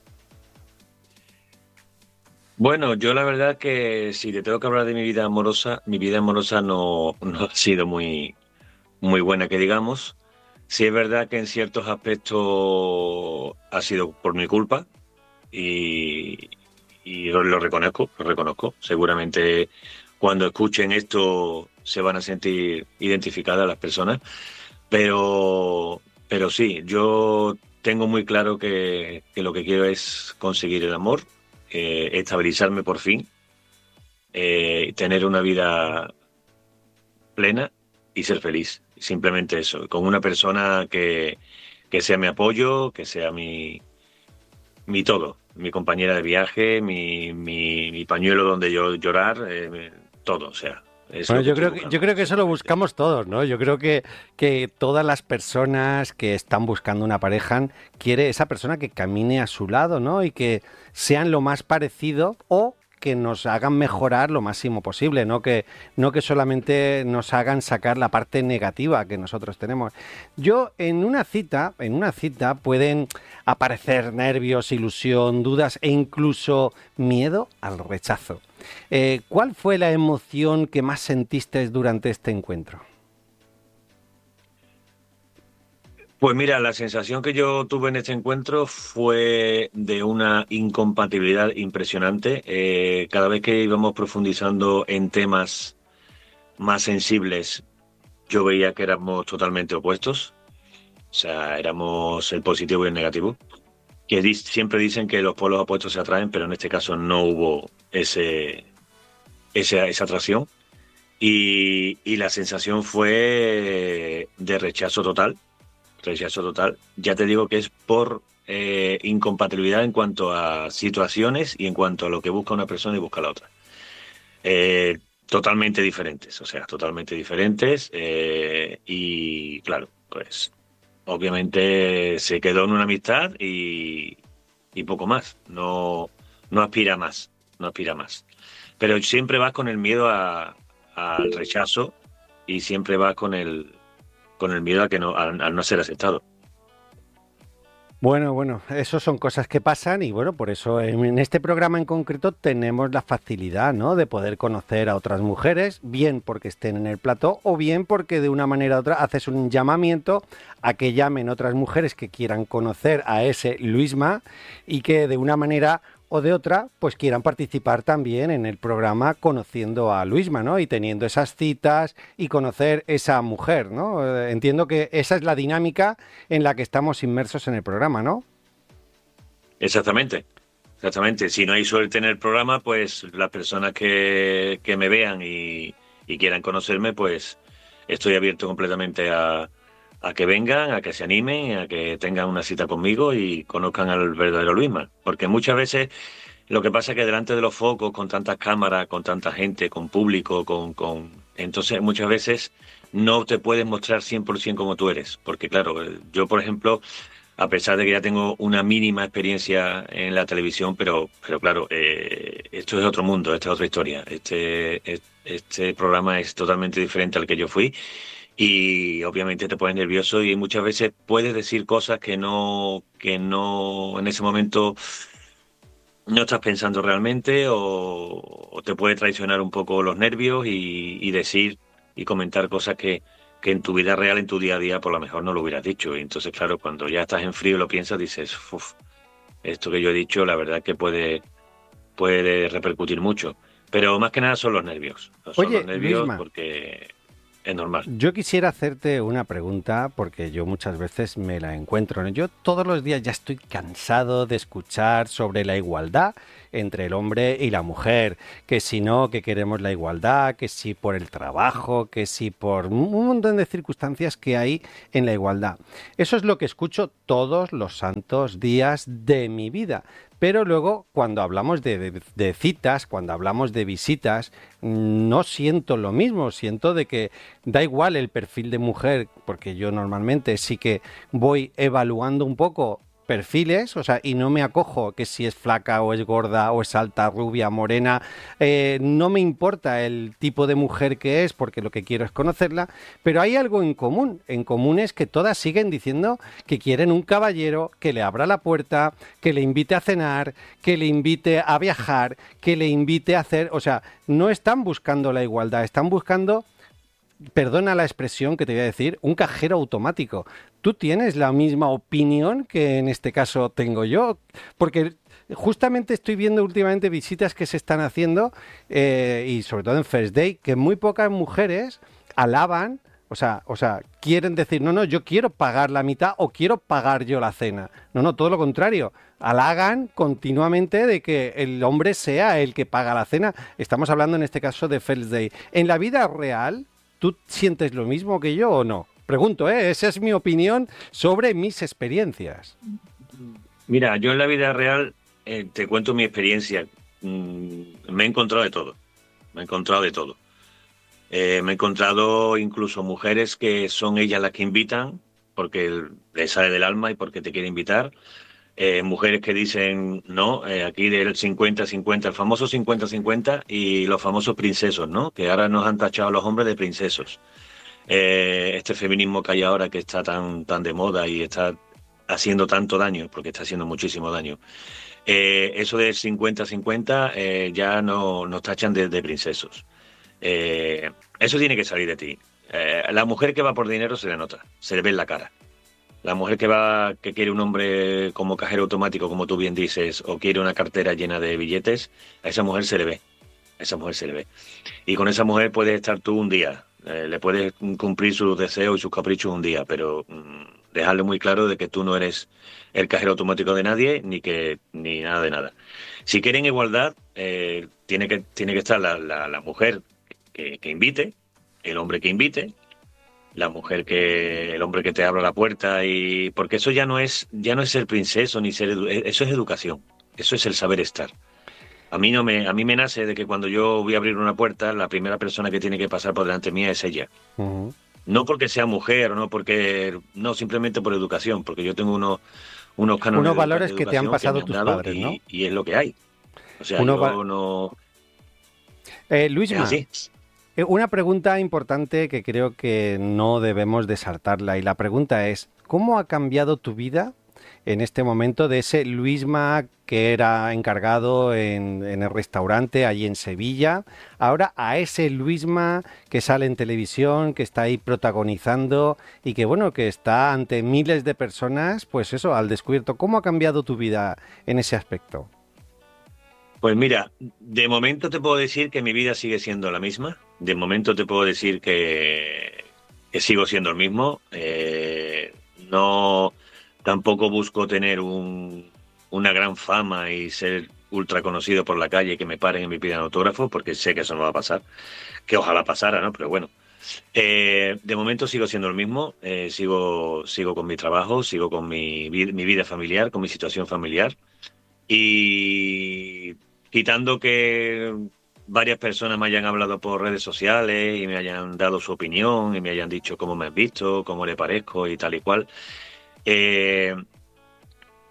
Bueno, yo la verdad que si te tengo que hablar de mi vida amorosa, mi vida amorosa no, no ha sido muy, muy buena, que digamos. Sí es verdad que en ciertos aspectos ha sido por mi culpa y, y lo, lo reconozco, lo reconozco. Seguramente cuando escuchen esto se van a sentir identificadas las personas. Pero, pero sí, yo tengo muy claro que, que lo que quiero es conseguir el amor, eh, estabilizarme por fin, eh, tener una vida plena y ser feliz. Simplemente eso, con una persona que, que sea mi apoyo, que sea mi, mi todo, mi compañera de viaje, mi, mi, mi pañuelo donde yo llorar, eh, todo, o sea. Bueno, yo creo, que, yo creo que eso lo buscamos todos, ¿no? Yo creo que, que todas las personas que están buscando una pareja quiere esa persona que camine a su lado, ¿no? Y que sean lo más parecido o que nos hagan mejorar lo máximo posible, no que, no que solamente nos hagan sacar la parte negativa que nosotros tenemos. Yo en una cita, en una cita pueden aparecer nervios, ilusión, dudas e incluso miedo al rechazo. Eh, ¿Cuál fue la emoción que más sentiste durante este encuentro? Pues mira, la sensación que yo tuve en este encuentro fue de una incompatibilidad impresionante. Eh, cada vez que íbamos profundizando en temas más sensibles, yo veía que éramos totalmente opuestos. O sea, éramos el positivo y el negativo. Que di- siempre dicen que los polos opuestos se atraen, pero en este caso no hubo ese, ese esa atracción. Y, y la sensación fue de rechazo total. Rechazo total. Ya te digo que es por eh, incompatibilidad en cuanto a situaciones y en cuanto a lo que busca una persona y busca la otra. Eh, totalmente diferentes, o sea, totalmente diferentes. Eh, y claro, pues obviamente se quedó en una amistad y, y poco más. No, no aspira más, no aspira más. Pero siempre vas con el miedo a, al rechazo y siempre vas con el con el miedo a que no, al, al no ser aceptado. Bueno, bueno, eso son cosas que pasan y bueno, por eso en este programa en concreto tenemos la facilidad, ¿no?, de poder conocer a otras mujeres, bien porque estén en el plató o bien porque de una manera u otra haces un llamamiento a que llamen otras mujeres que quieran conocer a ese Luisma y que de una manera o de otra, pues quieran participar también en el programa conociendo a Luisma, ¿no? Y teniendo esas citas y conocer esa mujer, ¿no? Eh, entiendo que esa es la dinámica en la que estamos inmersos en el programa, ¿no? Exactamente, exactamente. Si no hay suerte en el programa, pues las personas que, que me vean y, y quieran conocerme, pues estoy abierto completamente a, a que vengan, a que se animen, a que tengan una cita conmigo y conozcan al verdadero Luisma. Porque muchas veces lo que pasa es que delante de los focos, con tantas cámaras, con tanta gente, con público, con, con entonces muchas veces no te puedes mostrar cien por ciento como tú eres. Porque claro, yo por ejemplo, a pesar de que ya tengo una mínima experiencia en la televisión, pero, pero claro, eh, esto es otro mundo, esta es otra historia. Este, este programa es totalmente diferente al que yo fui y obviamente te pones nervioso y muchas veces puedes decir cosas que no, que no en ese momento no estás pensando realmente o, o te puede traicionar un poco los nervios y, y decir y comentar cosas que, que en tu vida real, en tu día a día, por lo mejor no lo hubieras dicho. Y entonces, claro, cuando ya estás en frío y lo piensas, dices, uff, esto que yo he dicho, la verdad que puede, puede repercutir mucho. Pero más que nada son los nervios. Son Oye, los nervios Luisma, porque es normal. yo quisiera hacerte una pregunta porque yo muchas veces me la encuentro, ¿no? Yo todos los días ya estoy cansado de escuchar sobre la igualdad entre el hombre y la mujer, que si no, que queremos la igualdad, que si por el trabajo, que si por un montón de circunstancias que hay en la igualdad. Eso es lo que escucho todos los santos días de mi vida. Pero luego, cuando hablamos de, de, de citas, cuando hablamos de visitas, no siento lo mismo. Siento de que da igual el perfil de mujer, porque yo normalmente sí que voy evaluando un poco perfiles, o sea, y no me acojo que si es flaca o es gorda o es alta, rubia, morena, eh, no me importa el tipo de mujer que es porque lo que quiero es conocerla, pero hay algo en común, en común es que todas siguen diciendo que quieren un caballero que le abra la puerta, que le invite a cenar, que le invite a viajar, que le invite a hacer, o sea, no están buscando la igualdad, están buscando, perdona la expresión que te voy a decir, un cajero automático. ¿Tú tienes la misma opinión que en este caso tengo yo? Porque justamente estoy viendo últimamente visitas que se están haciendo, eh, y sobre todo en First Day, que muy pocas mujeres alaban, o sea, o sea, quieren decir, no, no, yo quiero pagar la mitad o quiero pagar yo la cena. No, no, todo lo contrario. Halagan continuamente de que el hombre sea el que paga la cena. Estamos hablando en este caso de First Day. En la vida real, ¿tú sientes lo mismo que yo o no? Pregunto, ¿eh? Esa es mi opinión sobre mis experiencias. Mira, yo en la vida real eh, te cuento mi experiencia. Mm, me he encontrado de todo. Me he encontrado de todo. Eh, me he encontrado incluso mujeres que son ellas las que invitan porque les sale del alma y porque te quiere invitar. Eh, mujeres que dicen, no, eh, aquí del cincuenta cincuenta, el famoso cincuenta cincuenta y los famosos princesos, ¿no? Que ahora nos han tachado a los hombres de princesos. Eh, este feminismo que hay ahora que está tan, tan de moda y está haciendo tanto daño, porque está haciendo muchísimo daño. Eh, eso del cincuenta cincuenta eh, ya no, nos tachan de, de princesos. Eh, eso tiene que salir de ti. Eh, la mujer que va por dinero se le nota, se le ve en la cara. La mujer que va, que quiere un hombre como cajero automático, como tú bien dices, o quiere una cartera llena de billetes, a esa mujer se le ve. A esa mujer se le ve. Y con esa mujer puedes estar tú un día. Eh, le puedes cumplir sus deseos y sus caprichos un día, pero mmm, dejarle muy claro de que tú no eres el cajero automático de nadie, ni que ni nada de nada. Si quieren igualdad, eh, tiene que tiene que estar la, la, la mujer que, que invite, el hombre que invite, la mujer que el hombre que te abra la puerta, y porque eso ya no es ya no es ser princeso ni ser edu- eso es educación, eso es el saber estar. A mí no me a mí me nace de que cuando yo voy a abrir una puerta, la primera persona que tiene que pasar por delante mía es ella. Uh-huh. No porque sea mujer o no porque no, simplemente por educación, porque yo tengo unos unos cánones unos de valores que te han pasado han tus dado padres, y, ¿no? Y es lo que hay. O sea, Uno yo va... no eh, Luisma, una pregunta importante que creo que no debemos desartarla, y la pregunta es, ¿cómo ha cambiado tu vida en este momento de ese Luisma que era encargado en, en el restaurante allí en Sevilla, ahora a ese Luisma que sale en televisión, que está ahí protagonizando y que bueno, que está ante miles de personas, pues eso, al descubierto? ¿Cómo ha cambiado tu vida en ese aspecto? Pues mira, de momento te puedo decir que mi vida sigue siendo la misma. De momento te puedo decir que, que sigo siendo el mismo. Eh, no, tampoco busco tener un, una gran fama y ser ultra conocido por la calle y que me paren y me pidan autógrafo, porque sé que eso no va a pasar. Que ojalá pasara, ¿no? Pero bueno. Eh, de momento sigo siendo el mismo. Eh, sigo, sigo con mi trabajo, sigo con mi, mi vida familiar, con mi situación familiar. Y quitando que varias personas me hayan hablado por redes sociales y me hayan dado su opinión y me hayan dicho cómo me han visto, cómo le parezco y tal y cual, eh,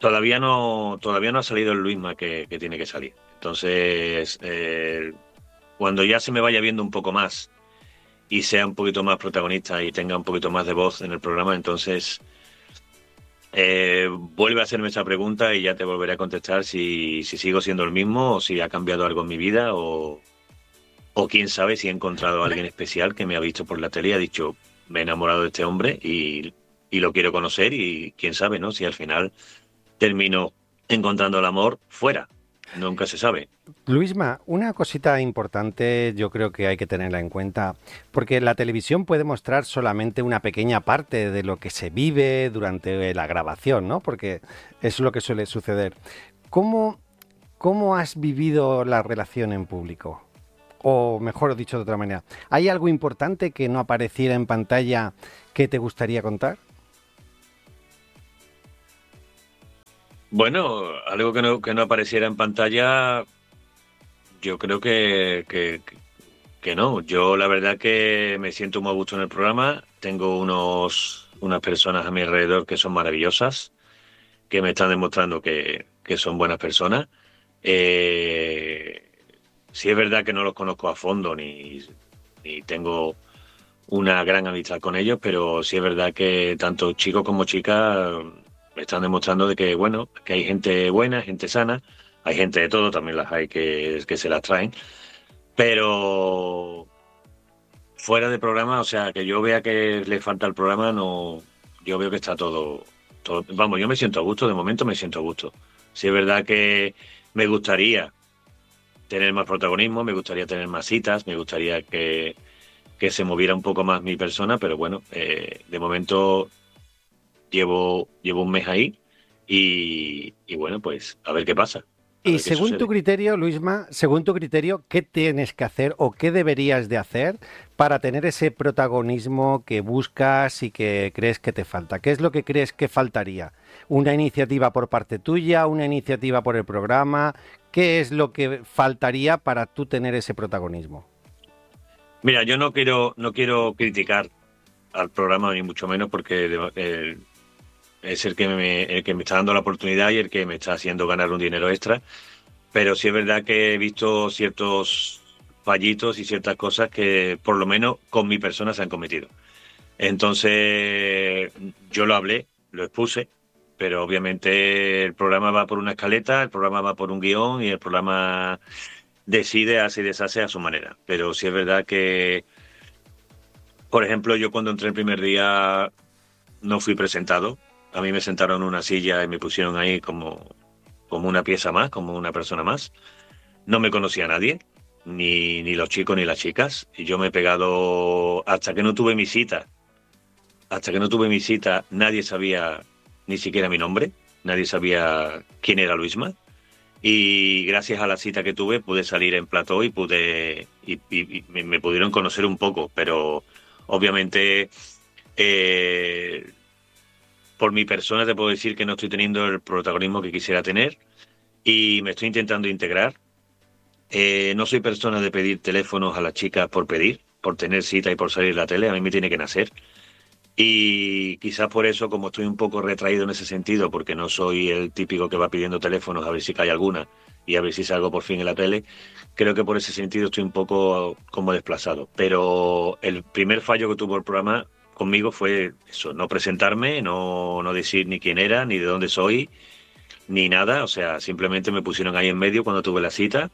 todavía no, todavía no ha salido el Luisma que, que tiene que salir. Entonces, eh, cuando ya se me vaya viendo un poco más y sea un poquito más protagonista y tenga un poquito más de voz en el programa, entonces eh, vuelve a hacerme esa pregunta y ya te volveré a contestar si, si sigo siendo el mismo o si ha cambiado algo en mi vida o, o quién sabe si he encontrado a alguien especial que me ha visto por la tele y ha dicho, me he enamorado de este hombre y, y lo quiero conocer y quién sabe, ¿no? Si al final termino encontrando el amor fuera. Nunca se sabe. Luisma, una cosita importante yo creo que hay que tenerla en cuenta, porque la televisión puede mostrar solamente una pequeña parte de lo que se vive durante la grabación, ¿no? Porque es lo que suele suceder. ¿Cómo, cómo has vivido la relación en público? O mejor dicho de otra manera, ¿hay algo importante que no apareciera en pantalla que te gustaría contar? Bueno, algo que no, que no apareciera en pantalla, yo creo que, que, que no. Yo la verdad que me siento muy a gusto en el programa. Tengo unos, unas personas a mi alrededor que son maravillosas, que me están demostrando que, que son buenas personas. Eh, sí es verdad que no los conozco a fondo ni, ni tengo una gran amistad con ellos, pero sí es verdad que tanto chicos como chicas me están demostrando de que, bueno, que hay gente buena, gente sana, hay gente de todo, también las hay que, que se las traen, pero fuera de programa, o sea, que yo vea que le falta al programa, no, yo veo que está todo, todo, vamos, yo me siento a gusto, de momento me siento a gusto. Sí es verdad que me gustaría tener más protagonismo, me gustaría tener más citas, me gustaría que, que se moviera un poco más mi persona, pero bueno, eh, de momento Llevo, llevo un mes ahí y, y bueno, pues a ver qué pasa. Y según sucede. tu criterio, Luisma, según tu criterio, ¿qué tienes que hacer o qué deberías de hacer para tener ese protagonismo que buscas y que crees que te falta? ¿Qué es lo que crees que faltaría? ¿Una iniciativa por parte tuya? ¿Una iniciativa por el programa? ¿Qué es lo que faltaría para tú tener ese protagonismo? Mira, yo no quiero, no quiero criticar al programa ni mucho menos porque eh, es el que, me, el que me está dando la oportunidad y el que me está haciendo ganar un dinero extra, pero sí es verdad que he visto ciertos fallitos y ciertas cosas que por lo menos con mi persona se han cometido. Entonces yo lo hablé, lo expuse, pero obviamente el programa va por una escaleta, el programa va por un guión y el programa decide, hace y deshace a su manera. Pero sí es verdad que, por ejemplo, yo cuando entré el primer día no fui presentado. A mí me sentaron en una silla y me pusieron ahí como, como una pieza más, como una persona más. No me conocía a nadie, ni, ni los chicos ni las chicas. Y yo me he pegado, hasta que no tuve mi cita, hasta que no tuve mi cita, nadie sabía ni siquiera mi nombre, nadie sabía quién era Luisma. Y gracias a la cita que tuve pude salir en plató y pude y, y, y me pudieron conocer un poco, pero obviamente eh, por mi persona te puedo decir que no estoy teniendo el protagonismo que quisiera tener y me estoy intentando integrar. Eh, no soy persona de pedir teléfonos a las chicas por pedir, por tener cita y por salir en la tele, a mí me tiene que nacer. Y quizás por eso, como estoy un poco retraído en ese sentido, porque no soy el típico que va pidiendo teléfonos a ver si cae alguna y a ver si salgo por fin en la tele, creo que por ese sentido estoy un poco como desplazado. Pero el primer fallo que tuvo el programa conmigo fue eso, no presentarme, no, no decir ni quién era, ni de dónde soy, ni nada. O sea, simplemente me pusieron ahí en medio cuando tuve la cita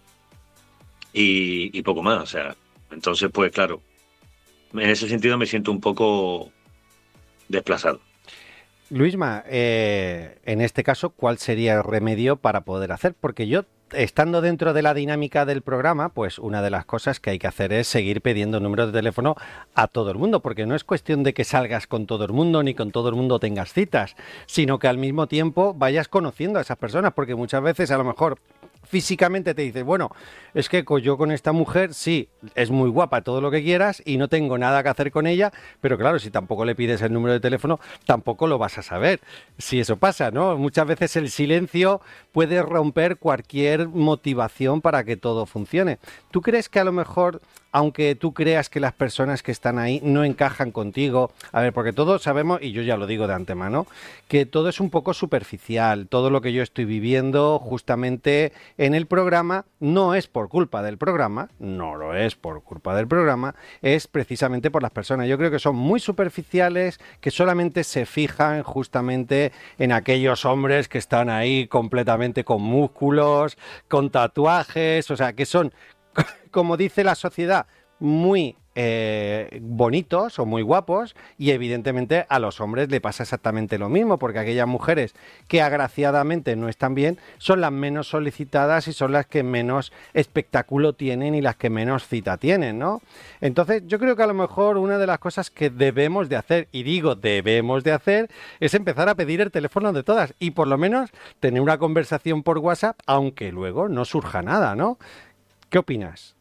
y, y poco más. O sea, entonces pues claro, en ese sentido me siento un poco desplazado. Luisma, eh, en este caso, ¿cuál sería el remedio para poder hacer? Porque yo, estando dentro de la dinámica del programa, pues una de las cosas que hay que hacer es seguir pidiendo números de teléfono a todo el mundo, porque no es cuestión de que salgas con todo el mundo ni con todo el mundo tengas citas, sino que al mismo tiempo vayas conociendo a esas personas, porque muchas veces a lo mejor físicamente te dices, bueno, es que yo con esta mujer sí, es muy guapa, todo lo que quieras y no tengo nada que hacer con ella, pero claro, si tampoco le pides el número de teléfono, tampoco lo vas a saber si eso pasa, ¿no? Muchas veces el silencio puede romper cualquier motivación para que todo funcione. ¿Tú crees que a lo mejor aunque tú creas que las personas que están ahí no encajan contigo. A ver, porque todos sabemos, y yo ya lo digo de antemano, que todo es un poco superficial. Todo lo que yo estoy viviendo justamente en el programa no es por culpa del programa, no lo es por culpa del programa, es precisamente por las personas. Yo creo que son muy superficiales, que solamente se fijan justamente en aquellos hombres que están ahí completamente con músculos, con tatuajes, o sea, que son, como dice la sociedad, muy eh, bonitos o muy guapos, y evidentemente a los hombres le pasa exactamente lo mismo, porque aquellas mujeres que agraciadamente no están bien son las menos solicitadas y son las que menos espectáculo tienen y las que menos cita tienen, ¿no? Entonces yo creo que a lo mejor una de las cosas que debemos de hacer, y digo debemos de hacer, es empezar a pedir el teléfono de todas y por lo menos tener una conversación por WhatsApp, aunque luego no surja nada, ¿no? ¿Qué opinas?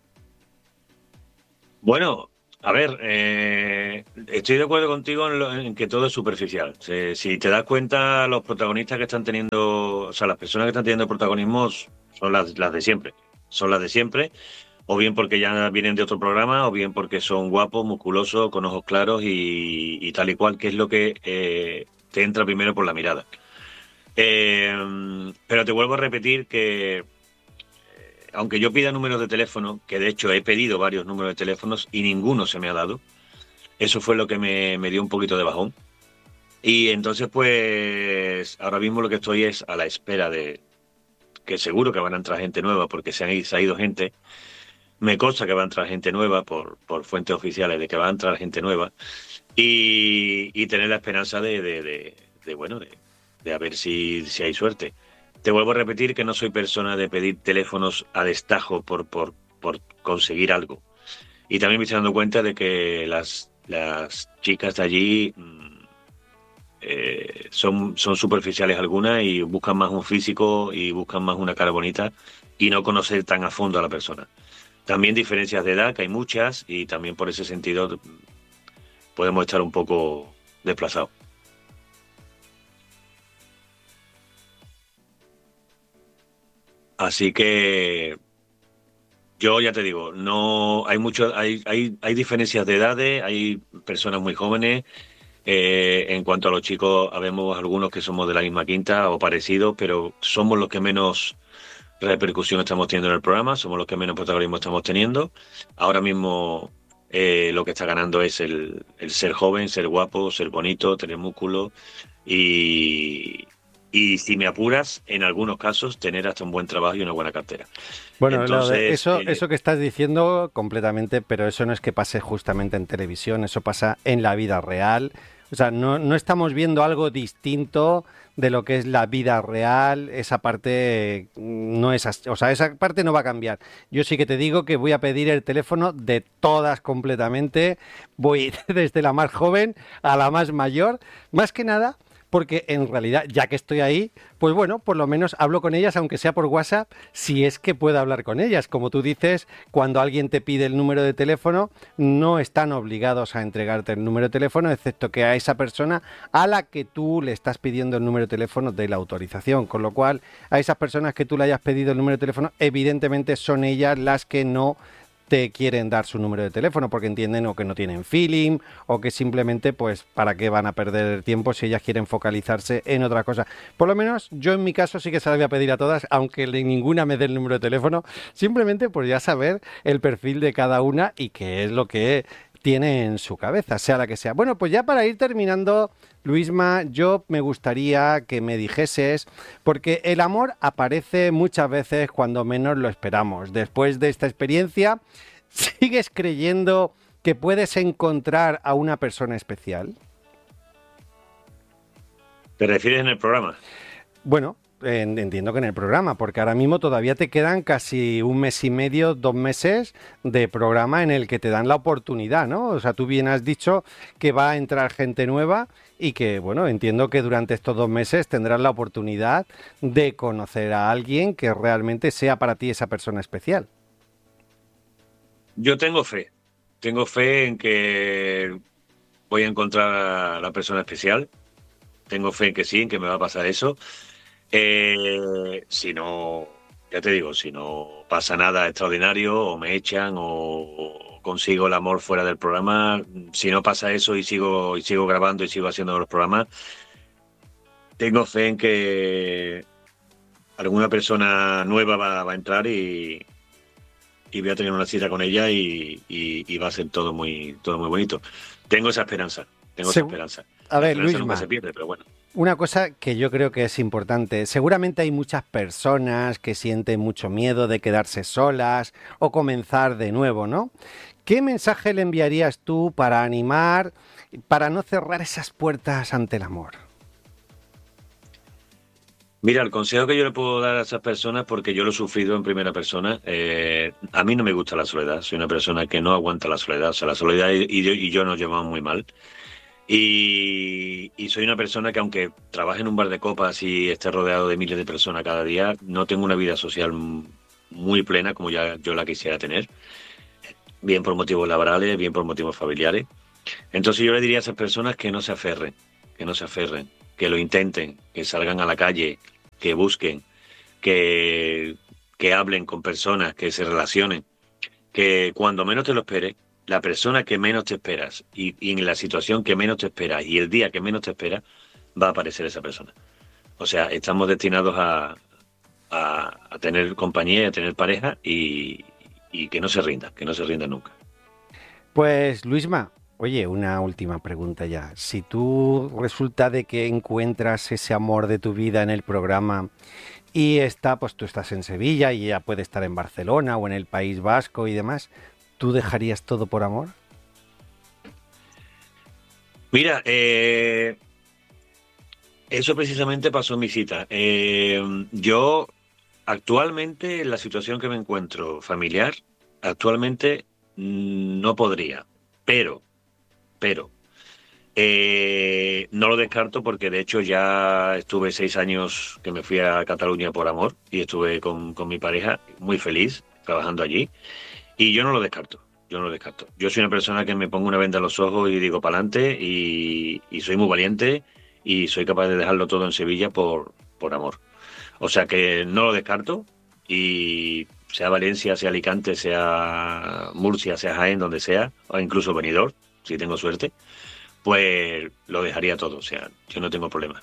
Bueno, a ver, eh, estoy de acuerdo contigo en, lo, en que todo es superficial. Si, si te das cuenta, los protagonistas que están teniendo, o sea, las personas que están teniendo protagonismo son las, las de siempre. Son las de siempre, o bien porque ya vienen de otro programa, o bien porque son guapos, musculosos, con ojos claros y, y tal y cual, que es lo que eh, te entra primero por la mirada. Eh, pero te vuelvo a repetir que aunque yo pida números de teléfono, que de hecho he pedido varios números de teléfonos y ninguno se me ha dado, eso fue lo que me, me dio un poquito de bajón. Y entonces, pues, ahora mismo lo que estoy es a la espera de que seguro que van a entrar gente nueva, porque se, han, se ha ido gente. Me consta que va a entrar gente nueva por, por fuentes oficiales de que va a entrar gente nueva. Y, y tener la esperanza de, de, de, de bueno, de, de a ver si, si hay suerte. Te vuelvo a repetir que no soy persona de pedir teléfonos a destajo por, por, por conseguir algo. Y también me estoy dando cuenta de que las, las chicas de allí eh, son, son superficiales algunas y buscan más un físico y buscan más una cara bonita y no conocer tan a fondo a la persona. También diferencias de edad, que hay muchas, y también por ese sentido podemos estar un poco desplazados. Así que yo ya te digo, no hay mucho, hay, hay, hay diferencias de edades, hay personas muy jóvenes. Eh, en cuanto a los chicos, habemos algunos que somos de la misma quinta o parecidos, pero somos los que menos repercusión estamos teniendo en el programa, somos los que menos protagonismo estamos teniendo. Ahora mismo eh, lo que está ganando es el, el ser joven, ser guapo, ser bonito, tener músculo y... Y si me apuras, en algunos casos, tener hasta un buen trabajo y una buena cartera. Bueno, Entonces, lo de eso, eh, eso que estás diciendo completamente, pero eso no es que pase justamente en televisión, eso pasa en la vida real. O sea, no, no estamos viendo algo distinto de lo que es la vida real. Esa parte no es, o sea, esa parte no va a cambiar. Yo sí que te digo que voy a pedir el teléfono de todas completamente. Voy desde la más joven a la más mayor, más que nada. Porque en realidad, ya que estoy ahí, pues bueno, por lo menos hablo con ellas, aunque sea por WhatsApp, si es que puedo hablar con ellas. Como tú dices, cuando alguien te pide el número de teléfono, no están obligados a entregarte el número de teléfono, excepto que a esa persona a la que tú le estás pidiendo el número de teléfono de la autorización. Con lo cual, a esas personas que tú le hayas pedido el número de teléfono, evidentemente son ellas las que no te quieren dar su número de teléfono porque entienden o que no tienen feeling o que simplemente pues para qué van a perder el tiempo si ellas quieren focalizarse en otra cosa. Por lo menos yo en mi caso sí que se las voy a pedir a todas, aunque ninguna me dé el número de teléfono, simplemente por ya saber el perfil de cada una y qué es lo que tiene en su cabeza, sea la que sea. Bueno, pues ya para ir terminando, Luisma, yo me gustaría que me dijeses, porque el amor aparece muchas veces cuando menos lo esperamos. Después de esta experiencia, ¿sigues creyendo que puedes encontrar a una persona especial? ¿Te refieres en el programa? Bueno, entiendo que en el programa, porque ahora mismo todavía te quedan casi un mes y medio, dos meses de programa en el que te dan la oportunidad, ¿no? O sea, tú bien has dicho que va a entrar gente nueva y que, bueno, entiendo que durante estos dos meses tendrás la oportunidad de conocer a alguien que realmente sea para ti esa persona especial. Yo tengo fe. Tengo fe en que voy a encontrar a la persona especial. Tengo fe en que sí, en que me va a pasar eso. Eh, si no, ya te digo, si no pasa nada extraordinario o me echan o consigo el amor fuera del programa, si no pasa eso y sigo, y sigo grabando y sigo haciendo los programas, tengo fe en que alguna persona nueva va, va a entrar y, y voy a tener una cita con ella y, y, y va a ser todo muy, todo muy bonito. Tengo esa esperanza, tengo Se... esa esperanza. A ver, Luis, nunca se pierde, pero bueno. Una cosa que yo creo que es importante, seguramente hay muchas personas que sienten mucho miedo de quedarse solas o comenzar de nuevo, ¿no? ¿Qué mensaje le enviarías tú para animar, para no cerrar esas puertas ante el amor? Mira, el consejo que yo le puedo dar a esas personas, porque yo lo he sufrido en primera persona, eh, a mí no me gusta la soledad, soy una persona que no aguanta la soledad, o sea, la soledad y yo, y yo nos llevamos muy mal. Y, y soy una persona que aunque trabaje en un bar de copas y esté rodeado de miles de personas cada día, no tengo una vida social muy plena como ya yo la quisiera tener, bien por motivos laborales, bien por motivos familiares. Entonces yo le diría a esas personas que no se aferren, que no se aferren, que lo intenten, que salgan a la calle, que busquen, que, que hablen con personas, que se relacionen, que cuando menos te lo esperes, la persona que menos te esperas y, y en la situación que menos te esperas y el día que menos te esperas, va a aparecer esa persona. O sea, estamos destinados a, a, a tener compañía, a tener pareja y, y que no se rinda, que no se rinda nunca. Pues, Luisma, oye, una última pregunta ya. Si tú resulta de que encuentras ese amor de tu vida en el programa y está, pues tú estás en Sevilla y ella puede estar en Barcelona o en el País Vasco y demás, ¿tú dejarías todo por amor? Mira, eh, eso precisamente pasó en mi cita. Eh, yo actualmente, en la situación que me encuentro familiar, actualmente no podría, pero, pero, eh, no lo descarto porque de hecho ya estuve seis años que me fui a Cataluña por amor y estuve con, con mi pareja muy feliz trabajando allí. Y yo no lo descarto, yo no lo descarto. Yo soy una persona que me pongo una venda en los ojos y digo para adelante y, y soy muy valiente y soy capaz de dejarlo todo en Sevilla por, por amor. O sea que no lo descarto y sea Valencia, sea Alicante, sea Murcia, sea Jaén, donde sea, o incluso Benidorm, si tengo suerte, pues lo dejaría todo, o sea, yo no tengo problema.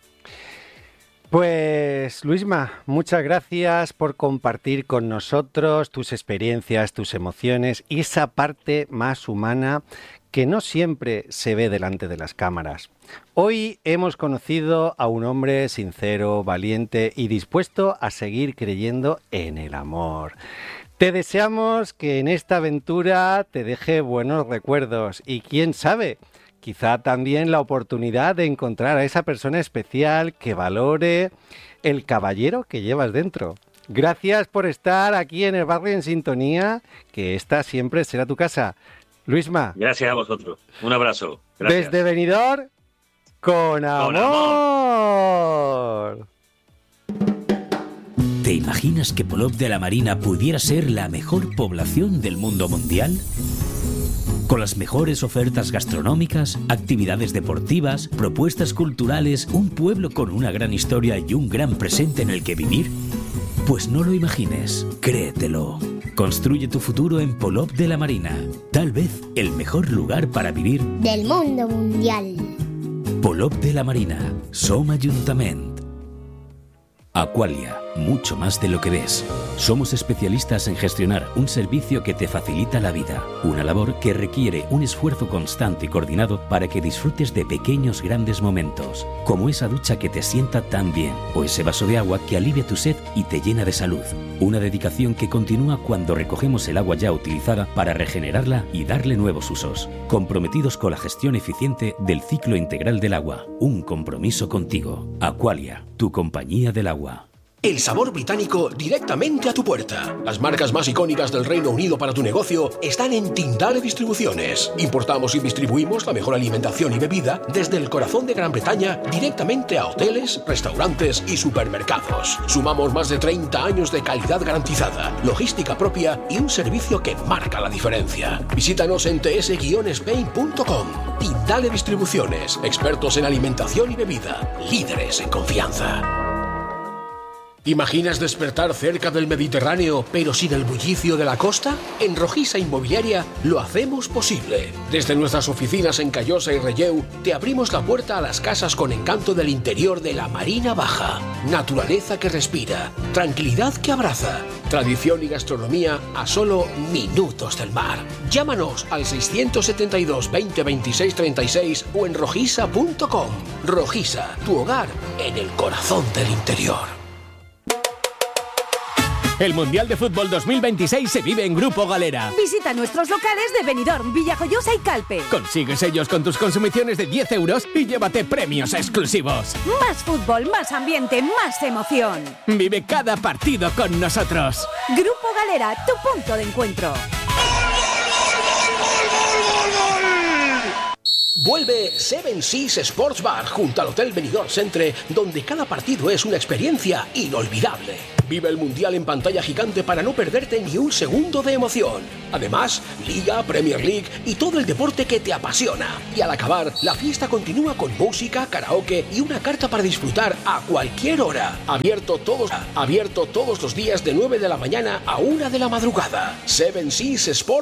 Pues, Luisma, muchas gracias por compartir con nosotros tus experiencias, tus emociones y esa parte más humana que no siempre se ve delante de las cámaras. Hoy hemos conocido a un hombre sincero, valiente y dispuesto a seguir creyendo en el amor. Te deseamos que en esta aventura te deje buenos recuerdos y quién sabe, quizá también la oportunidad de encontrar a esa persona especial que valore el caballero que llevas dentro. Gracias por estar aquí en el Barrio en Sintonía, que esta siempre será tu casa. Luisma. Gracias a vosotros. Un abrazo. Gracias. Desde Benidorm, con amor. Con amor. ¿Te imaginas que Polop de la Marina pudiera ser la mejor población del mundo mundial? Con las mejores ofertas gastronómicas, actividades deportivas, propuestas culturales, un pueblo con una gran historia y un gran presente en el que vivir. Pues no lo imagines, créetelo. Construye tu futuro en Polop de la Marina. Tal vez el mejor lugar para vivir del mundo mundial. Polop de la Marina, Som Ajuntament. Aqualia, mucho más de lo que ves. Somos especialistas en gestionar un servicio que te facilita la vida, una labor que requiere un esfuerzo constante y coordinado para que disfrutes de pequeños grandes momentos, como esa ducha que te sienta tan bien, o ese vaso de agua que alivia tu sed y te llena de salud. Una dedicación que continúa cuando recogemos el agua ya utilizada para regenerarla y darle nuevos usos. Comprometidos con la gestión eficiente del ciclo integral del agua. Un compromiso contigo. Aqualia, tu compañía del agua. El sabor británico directamente a tu puerta. Las marcas más icónicas del Reino Unido para tu negocio están en Tindale Distribuciones. Importamos y distribuimos la mejor alimentación y bebida desde el corazón de Gran Bretaña directamente a hoteles, restaurantes y supermercados. Sumamos más de treinta años de calidad garantizada, logística propia y un servicio que marca la diferencia. Visítanos en t s guion spain punto com. Tindale Distribuciones, expertos en alimentación y bebida, líderes en confianza. ¿Imaginas despertar cerca del Mediterráneo, pero sin el bullicio de la costa? En Rojisa Inmobiliaria lo hacemos posible. Desde nuestras oficinas en Callosa y Relleu, te abrimos la puerta a las casas con encanto del interior de la Marina Baja. Naturaleza que respira, tranquilidad que abraza, tradición y gastronomía a solo minutos del mar. Llámanos al seiscientos setenta y dos, veinte, veintiséis, treinta y seis o en rojisa punto com. Rojisa, tu hogar en el corazón del interior. El Mundial de Fútbol dos mil veintiséis se vive en Grupo Galera. Visita nuestros locales de Benidorm, Villajoyosa y Calpe. Consigue sellos con tus consumiciones de diez euros y llévate premios exclusivos. Más fútbol, más ambiente, más emoción. Vive cada partido con nosotros. Grupo Galera, tu punto de encuentro. Vuelve Seven Seas Sports Bar junto al Hotel Benidorm Centre, donde cada partido es una experiencia inolvidable. Vive el Mundial en pantalla gigante para no perderte ni un segundo de emoción. Además, Liga, Premier League y todo el deporte que te apasiona. Y al acabar, la fiesta continúa con música, karaoke y una carta para disfrutar a cualquier hora. Abierto todos, abierto todos los días de nueve de la mañana a una de la madrugada. Seven Seas Sports